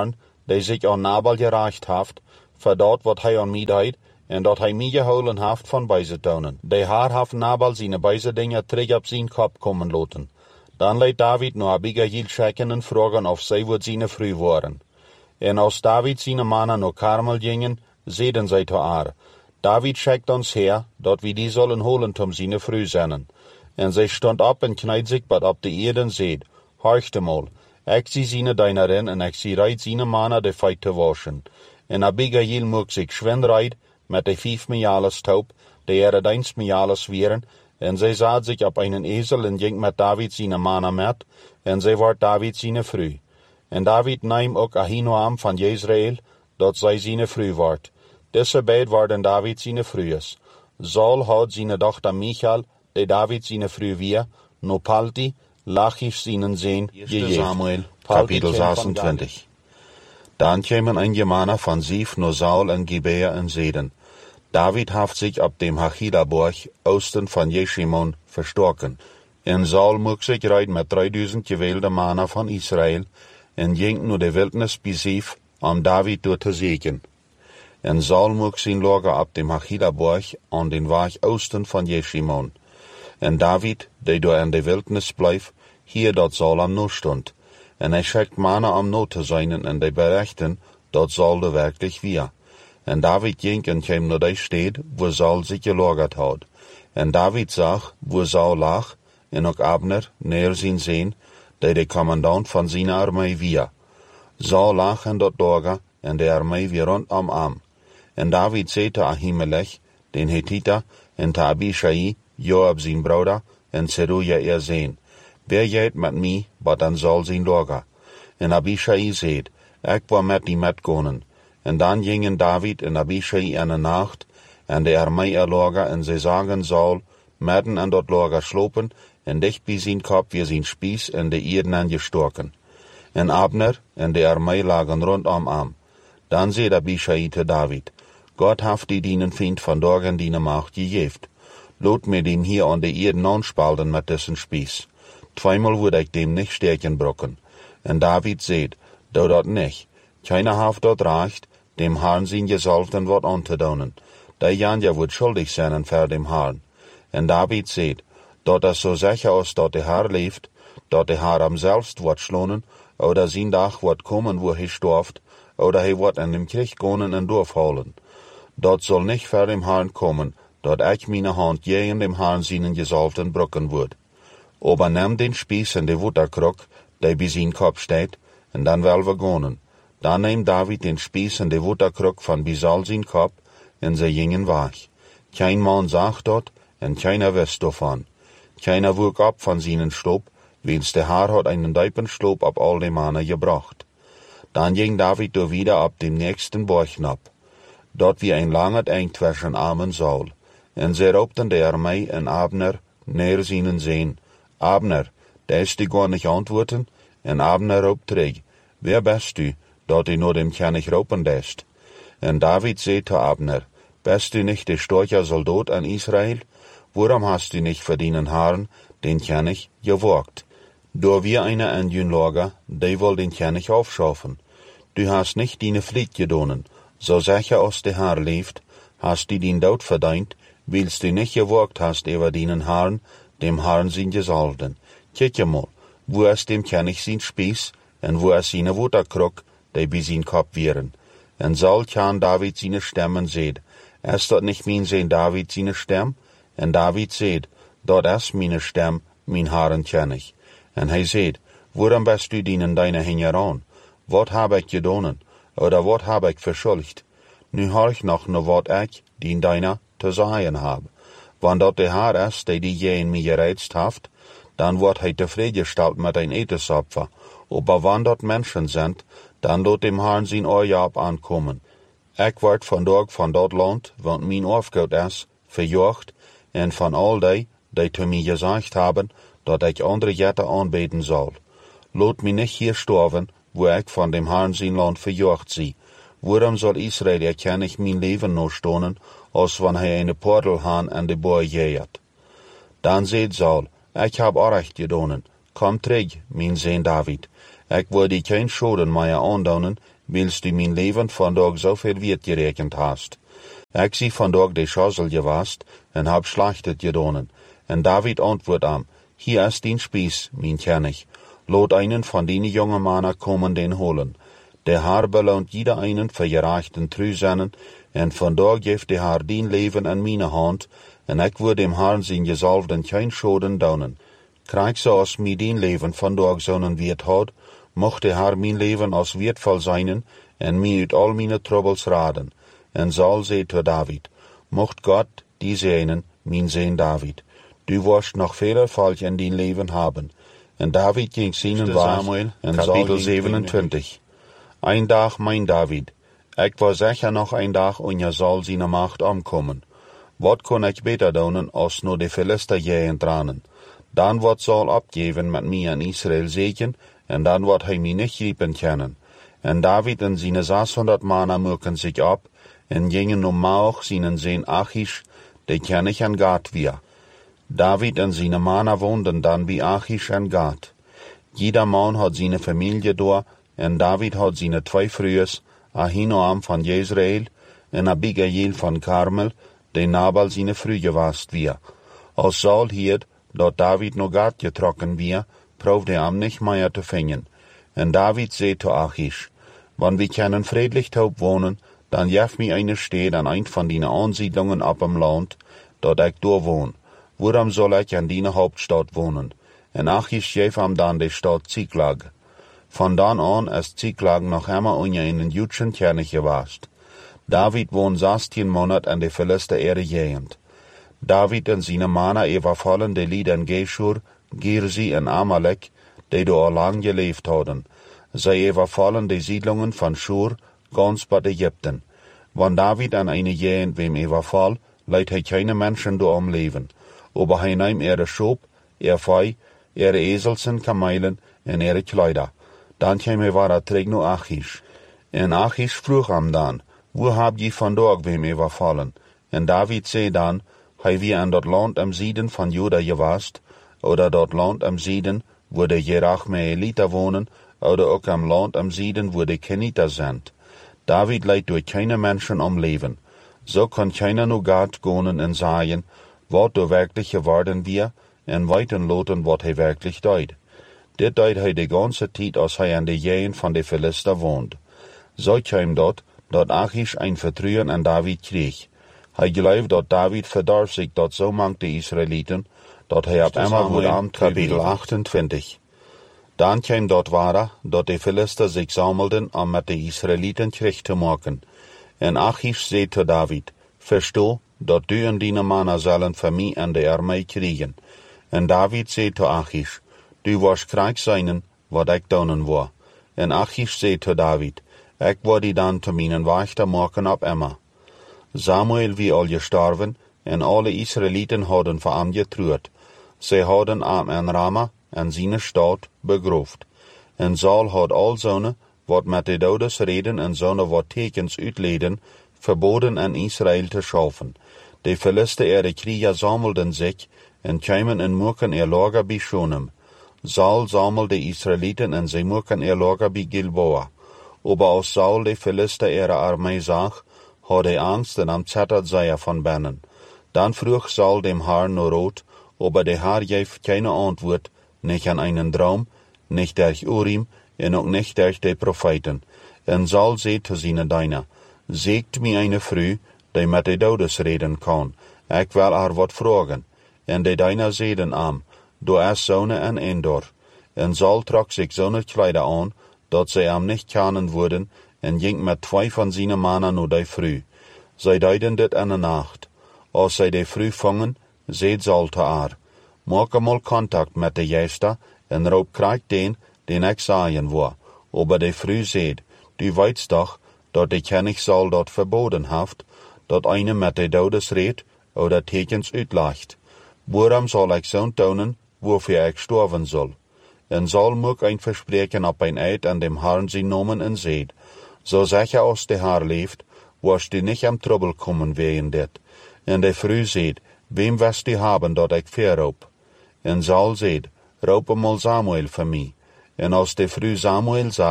[SPEAKER 1] die sich an Nabal gereicht haft, für dort wat hij an mij deed, en dat hij mij gehouden haft van bijzetonen. De haar haft Nabal zijn bijzedingen terug op zijn kop komen laten. Dan leidt David naar Abigail schicken en vragen of zij wordt zijn vrouw worden. En als David zijn mannen naar Karmel gingen, zeiden zij te haar, David schickt ons her, dat we die zullen holen om zijn vrouw zijn. En zij stond op en kniet zich bad op de eerd en zeid, horchte mal, ik zie zijn dienarin en ik zie reit zijn mannen de feit te waschen. En Abigail mocht zich schwind reit, met de vijf mijales taub, de er eens mijales wieren, en zij zat zich op einen ezel en ging met David zijn mannen met, en zij wordt David zijn vrouw. En David neem ook Ahinoam van Jezreel, dat zij zijn vrouw wordt. Deze beid worden David zijn vrouws. Saul had zijn dochter Michal, de David zijn vrouw weer, no Palti, Lachis zijn zeen,
[SPEAKER 2] Eerste Samuel, kapitel zesentwintig. Dan kwamen einige mannen van Sif naar Saul en Gibea en zeiden, David heeft zich op dem Hachila-borg, oosten van Jeshimon, verstorken. En Saul mocht zich rijden met drieduizend gewählte mannen van Israël, en ging naar de wildnis bij Sif, om David door te zeken. En Saul mocht zijn lager op dem Hachila-borg, aan den Weg oosten van Jeshimon. En David, die door in de wildnis bleef, hier dat Saul am no stond. En hij schickt mannen om no te zijn en die berichten, dat Saul de werkelijk weer. En David ging en kwam naar de stad, wo Saul zich gelagert had. En David zag, wo Saul lag, en ook Abner, neer zijn zeen, die de commandant van zijn armee weer. Saul lag in dat lager, en de armee weer rondom am. En David zei te Ahimelech, den Hethiter, en te Abishai, Joab zijn broeder, en Zeruja er zeen. Wer geht met mij, wat dan Saul zijn lager? En Abishai zeid, ik wil met die metgonen. En dan gingen David en Abishai in de nacht, en de armee er lager, en ze zagen Saul, midden in dat lager slopen, en dicht bij zijn kop weer zijn spies en de ierden aangestorken. En Abner en de armee lagen rondom am. Dan zei Abishai te David, Gott heeft die dienen vriend vandaag in die macht gegeven. Laat me dem hier aan de ierden aanspalden met dessen spies. Zweimal würde ich dem nicht stärken brocken. En David seht, do dat nicht. Keiner haft dort recht, dem Herrn sein Gesalbten wat anzudonen. Der Janja wird schuldig sein für dem Herrn. En David seht, dat es so sicher ist, dat der Herr lebt, dat der Herr am selbst wird schlonen, oder sein Tag wird kommen, wo er stirbt, oder er wird in dem Krieg gehen und durchholen. Dat soll nicht für dem Herrn kommen, dat ich meine Hand je in dem Herrn seinen Gesalbten brocken wird. Aber nimm den Spieß in de Wutterkrug, der bei sein Kopf steht, und dann will wir gehen. Dann nahm David den Spieß in de Wutterkrug von bei Saul sein Kopf, und sie gingen weg. Kein Mann sagt dort, und keiner wusste davon. Keiner wog ab von seinen Stob, wenn's der Herr hat einen diepen Stob ab all die Männer gebracht. Dann ging David da wieder ab dem nächsten Borg ab. Dort wie ein langer Eng zwischen Am und Saul. Und sie raubten der Armee und Abner näher seinen sehen. Abner, der ist die gar nicht antworten, en Abner roept terug, wer bist du, dat du nur dem König roepen lässt? En David zei zu Abner, bist du nicht der starke Soldat an Israel? Warum hast du nicht für deinen Herrn, den König, gewagt? Da wir einer an jün Lager, die will den König aufschaffen. Du hast nicht deine Pflicht gedonen, so sicher als der Herr lebt, hast du den Tod verdient, weil's du nicht gewagt hast über deinen Herrn, dem Herrn sein Gesalbten. Kijk mal, wo ist dem König sein Spieß, en wo ist seine Wutterkrug, die bei sein Kopf wären. En Saul kann David seine Stimmen seht. Ist dort nicht mein Sehn David seine Stimme? En David seht, dort ist meine Stimme, mein Herrn König. En hij seht, warum bist du dienen deine Hängeran? Wat hab ich gedonen? Oder wat hab ich verschuldigt? Nu horch noch nur wat ich, dien deiner, zu sagen hab. Wann dort der Herr ist, der die je in mir gereizt haft, dann wird hij tevredengestellt mit ein Etesopfer. Aber wann dort Menschen sind, dann lot dem Herrn sein Oorjab ankommen. Ich werd vandaag van dat land, want mijn Aufgabe ist, verjocht, en van all die, die zu mir gesagt haben, dat ich andere Jätte anbeten soll. Lot mich nicht hier sterben, wo ich von dem Herrn sein Land verjocht sie. Warum soll Israel erkenne ich mein Leben noch stonen, als wenn hij eine Portelhahn an de Boer jäht? Dann seht Saul, ich hab auch recht gedonen. Komm träg, mein Sehn David. Ich will die kein Schoden mehr andonen,
[SPEAKER 1] willst du mein Leben vandaag zoveel wert gerekend hast. Ik zie vandaag de schazzel gewast en hab schlachtet gedonen. En David antwoord am, hier ist den Spieß, mein König. Lot einen von den jungen Mannen kommen den holen. Der Herr belohnt jeder einen für gerechten Trüsennen, en vandaag geeft der Herr den Leben in meine Hand, en ik wil dem Herrn zijn gesalfden kein Schoden daunen. Krijg zoals mij den Leben vandaag zo'n wert had, mocht der Herr mein Leben als wertvoll seinen, en mij uit al meine Troubles raden. En Saul zei zu David, mocht Gott die seinen, mein Sohn David, du wirst noch viel Erfolg in dein Leben haben. En David ging seinen Samuel in Kapitel siebenundzwanzig. Ein Tag, mein David, ik war sicher noch ein Tag und je soll seine Macht umkommen. Wat kon ik beter doen als nur de Philister jähen tranen? Dan wordt Saul abgeben mit mir in Israel segen, en dan wordt hij mij nicht riepen können. En David en seine sechshundert Männer mögen sich ab, en gingen um Mauch seinen Sohn Achish, de König an Gat wir. David en seine Männer wohnten dann bei Achish en Gat. Jeder Mann hat seine Familie da, en David hat seine zwei Frühes, Ahinoam von Jezreel en Abigail von Karmel, de Nabal seine Früh gewast wir. Als Saul hiert, dat David no Gat getrokken wir, proefde er am nicht mehr zu finden. En David zei zu Achish, wann wir können friedlich taub wohnen, dann jef mi eine Stadt an ein von dine Ansiedlungen ab am Land, dort ich da wohn. Worum soll ich an dine Hauptstadt wohnen? En Achish jef am dann de Stadt Ziklag. Von dann an ist Ziklag noch immer unja in den jüdischen König gewast. David wohnt sechzehn Monat an de Philister Erde jehend. David en seine Männer überfallen de Lied in Geshur, Girzi en Amalek, die da lang gelebt hadden. Zij überfallen de Siedlungen von Schur, ganz bei Ägypten. Wann David an eine jehend wem überfall, leidt hij keine Menschen da am Leben. Aber hij nahm ihre Schop, ihr Fei, ihre Eselsen, Kamelen en ihre Kleider. Dan kwam hij war terug naar Achish. En Achish vroeg hem dan, wo hab je vandaag wem überfallen? En David zei dan, hij wie an dat land am Süden von Juda gewast, oder dat land am Süden, wo de Jerachmeeliter wohnen, oder ook am land am Süden, wo de Keniter sind. David leidt durch keine Menschen am Leben. So kann keiner nur Gott gehen und sagen, wat du wirklich geworden wir, en weiten loten, wat hij wirklich deut. Dit deut hij de ganze Zeit, als hij an de Jähen von de Philister wohnt. So kam dort, dat Achish ein Vertrauen an David krieg. Hij gelooft dat David verdarf sich dat so mank de Israeliten, dat hij ab einmal wohl am Kapitel achtundzwanzig. Dan kwam dort wahre, dat de Philister sich sammelten, um mit de Israeliten Krieg zu machen. En Achish zei zu David, versteh, dat du en dine Männer sollen für mich an de Armee kriegen. En David zei zu Achish, du wirst krank sein, wat ik doen war. En Achish zei zu David, ik word die dan zu meinen Wächter machen ab immer. Samuel wie al gestorven, en alle Israeliten hadden voor hem getruud. Zij hadden hem in Rama, en zijn stad, begroofd. En Saul had al zonen, wat met de dodes reden en zonen wat tekens uitleden, verboden in Israël te schaffen. De Philister ihre Krieger sammelten sich, en kwamen in moeken ihr Lager bij Shunem. Saul sammelde Israeliten en zij moeken ihr Lager bij Gilboa. Aber als Saul de Philister ihre Armee zag, had hij Angst en am zettert zij er von binnen. Dan vroeg Saul dem Herrn nur rot, aber der Herr gaf keine Antwort, nicht an einen Traum, nicht durch Urim, en auch nicht durch die Propheten. En Saul zei zu seinen Diener, seegt mir eine Früh, die mit de Dodes reden kann, ik will haar wat fragen. En de Diener zeiden am, du ist Sonne en Endor. En Saul trok sich seine Kleider an, dat zij am nicht kennen würden, en ging mit zwei von seinen Männern nur die Früh. Zij deiden dit in de Nacht. Als zij die Früh fangen, seht Saul zu haar, maak einmal Kontakt mit de Jäster, en roep krijg den, den ik sagen war. Aber die Früh seht, du weißt doch, dat de König Saul dat verboden haft, dat eine mit de Dodes redt, oder tekens uitlacht. Waarom zal ik zo'n tonen, wofür ik sterven soll? En Saul moet ein verspreken op ein Eid an dem Herrn sie nomen en seht, so sicher als de Herr leeft, wirst du nicht am Trouble kommen wegen dit. En de Früh seht, wem wirst du haben, dat ik verroep? En Saul seht, roep mal Samuel für mich. En als de Früh Samuel zag,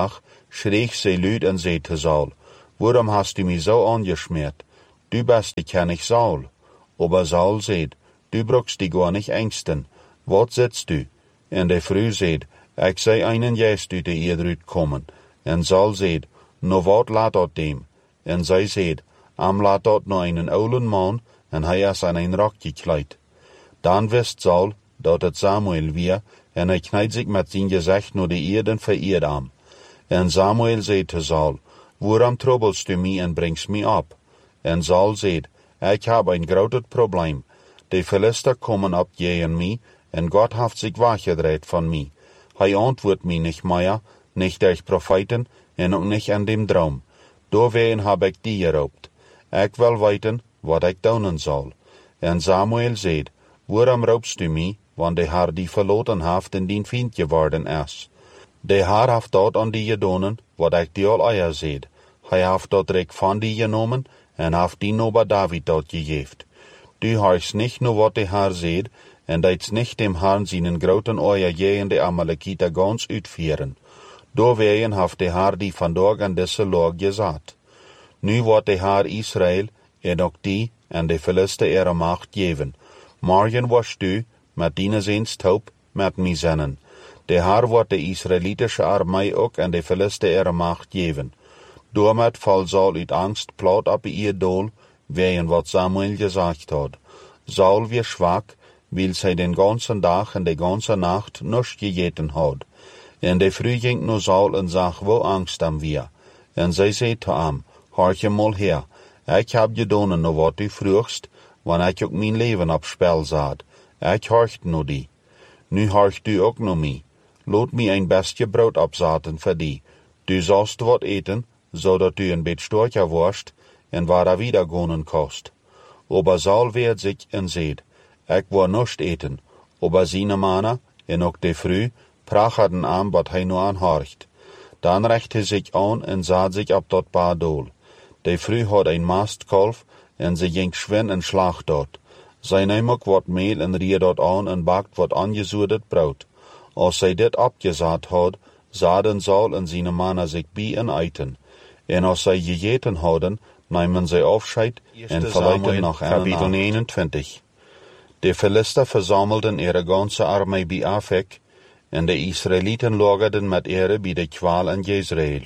[SPEAKER 1] schreeg sie luid en zei te Saul, waarom hast du mich so angeschmiert? Du bist die König Saul. Aber Saul seht, du brauchst dich gar nicht ängsten. Wat sitzt du? En de Frau seht, ich sei einen Jes du die Erdrüt kommen. En Saul seht, no wat laat dat dem? En zij seht, am laat dat no einen oulen man, en hij is aan een rok gekleid. Dan wist Saul, dat het Samuel weer, en hij knijt zich met zijn gezicht no de Erden vereerd am. En Samuel zei te Saul, waarom troublest du mich en bringst mich ab? En Saul zei, ik heb een groot probleem. De Philister komen op tegen mij, en Gott heeft zich weggedreht van mij. Hij antwoordt mij niet meer, niet durch Propheten, en ook niet in dem Traum. Doorwegen heb ik die geroopt. Ik wil weten, wat ik doen zal. En Samuel zei, waarom roepst du mij, want de Heer die verloten heeft en dien vriend geworden is. De Heer heeft dat aan die gedaan, wat ik die al eier zei. Hij heeft dat rijk van die genomen, en heeft die no bij David dat gegeven. Du hast nicht nur wat de Heer zei, en dat nicht dem Herrn seinen groten oier je de Amalekiter ganz uitvieren. Doorwegen heeft de Heer die vandaag aan deze log gezet. Nu wordt de Heer Israël, en ook die, en de Philister ihre macht geven. Morgen was du, met dienen zijns taub, met mij zennen. De Heer wordt de Israelitische armee ook en de Philister ihre macht geven. Doormet val Saul uit angst plat op ihr doel, wegen wat Samuel gesagt hat. Saul wie schwach, weil zij den ganzen Tag en de ganze Nacht nichts gegeten hat. En de Früh ging nur Saul en zag wo angst am wir. En zij zei te am, horche mal her, ik heb gedaan no wat du vroegst, wanneer ik ook mijn leven op spel zat. Ik horcht no die. Nu horcht du ook no mij. Laat mij een bestje brood opzaten voor die. Du sollst wat eten, zodat du een beetje storcher worst, en waar er wieder gonen kost. Aber Saul wehrt sich en seht, ik wil nichts eten, aber seine Männer, en ook de Früh, pracherten aan wat hij nu aanhorcht. Dan recht hij zich aan en zat zich op dat paardool. De Früh had een mastkalf, en ze ging schwin en slag dort. Zij neem ook wat meel en rier dort aan en bakt wat aangezoedet brood. Als zij dit opgezet had, zaden Saul en zijn Männer zich bij en eten. En als zij gegeten hadden, namen zij afscheid en verlieten nach Kapitel eenentwintig. De Philister versammelten ihre ganze armee bij Afek, en de Israëlieten lagerden met ihre bij de kwaal in Jezreel.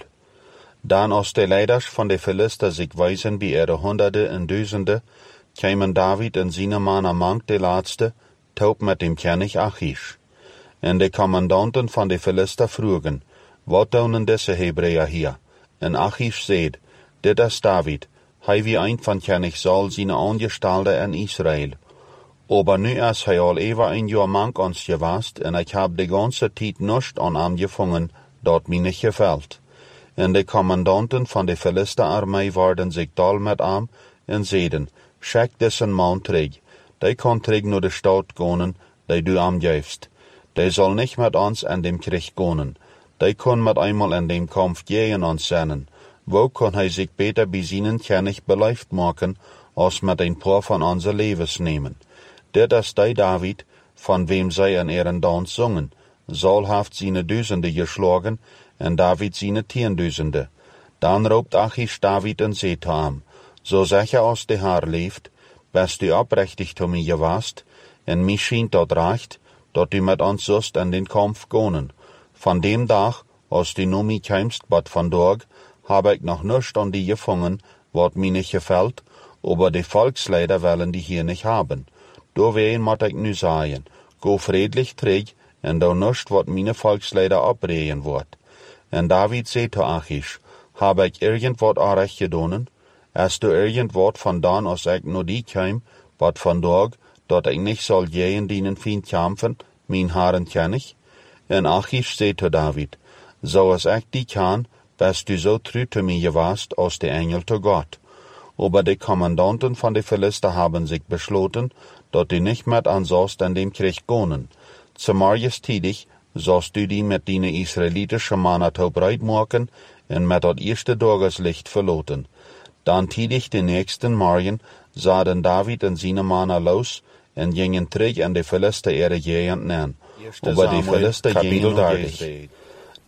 [SPEAKER 1] Dan als de leiders van de Philister zich wijzen bij ihre honderden en duizenden, kwamen David en zijn Männer mank de laatste, taub met dem König Achish. En de commandanten van de Philister vroegen, wat doen deze Hebreeën hier? En Achish zei, dit is David, hij wie een van König Saul zijn Angestalte in Israël. Aber nu is hij al even een jaar mank ons geweest, en ik heb de ganze tijd nichts aan hem gevangen, dat mij niet gefällt. En de commandanten van de Philisterarmee waren zich dal met hem, en zeiden, schik diesen man terug, die kan terug naar de stad gaan, die du hem geefst. Die zal niet met ons in dem Krieg gaan. Die kan met einmal in dem Kampf gegen ons zijn. Wo kan hij zich beter bij zijn König beleefd maken, als met een paar van onze levens nemen. Dit is die David, van wem zij in ihren dans zongen. Saul heeft zijn duizenden geschlagen, en David zijn tienduizenden. Dan roept Achish David en zei te hem, zo zeg je als de Heer leeft, bist du oprechtig te mij geweest, en mij schijnt dat recht, dat u met ons zust in den Kampf gaan. Van dem Dag, als du nu mij kämst, bad vandaag, heb ik nog nichts an die gevangen, wat mij niet gefällt, aber de Volksleider willen die hier nicht haben. Doorwegen moet ik nu sagen, go friedlich terug, en doe nichts, wat meine Volksleider abreden wordt. En David zei te Achish, heb ik irgendwat aanrecht gedaan? Is du irgendwat vandaan als ik nu die kwam, wat vandaag, dat ik niet zal gehen dienen vriend kämpfen, mijn Herren König? En Achish zei te David, zoals ik die kan, bist du so treu zu mir geweest als de Engel zu Gott. Aber die Kommandanten von den Philister haben sich beschlossen, dass du nicht mit ansonst in dem Krieg gehen. Zumarjes tidig sollst du die mit deinen israelitischen Männer bereit machen und mit das erste Tageslicht verloten. Dann tidig den nächsten Morgen sahen David und seine Männer los und gingen zurück in die Philister ihre Gegend nehmen. Aber die Philister gingen durch.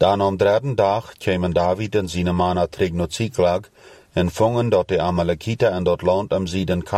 [SPEAKER 1] Dan am dritten Tag kämen David en zijn mannen terug naar Ziklag en vongen dat de Amalekiter en dat land am Süden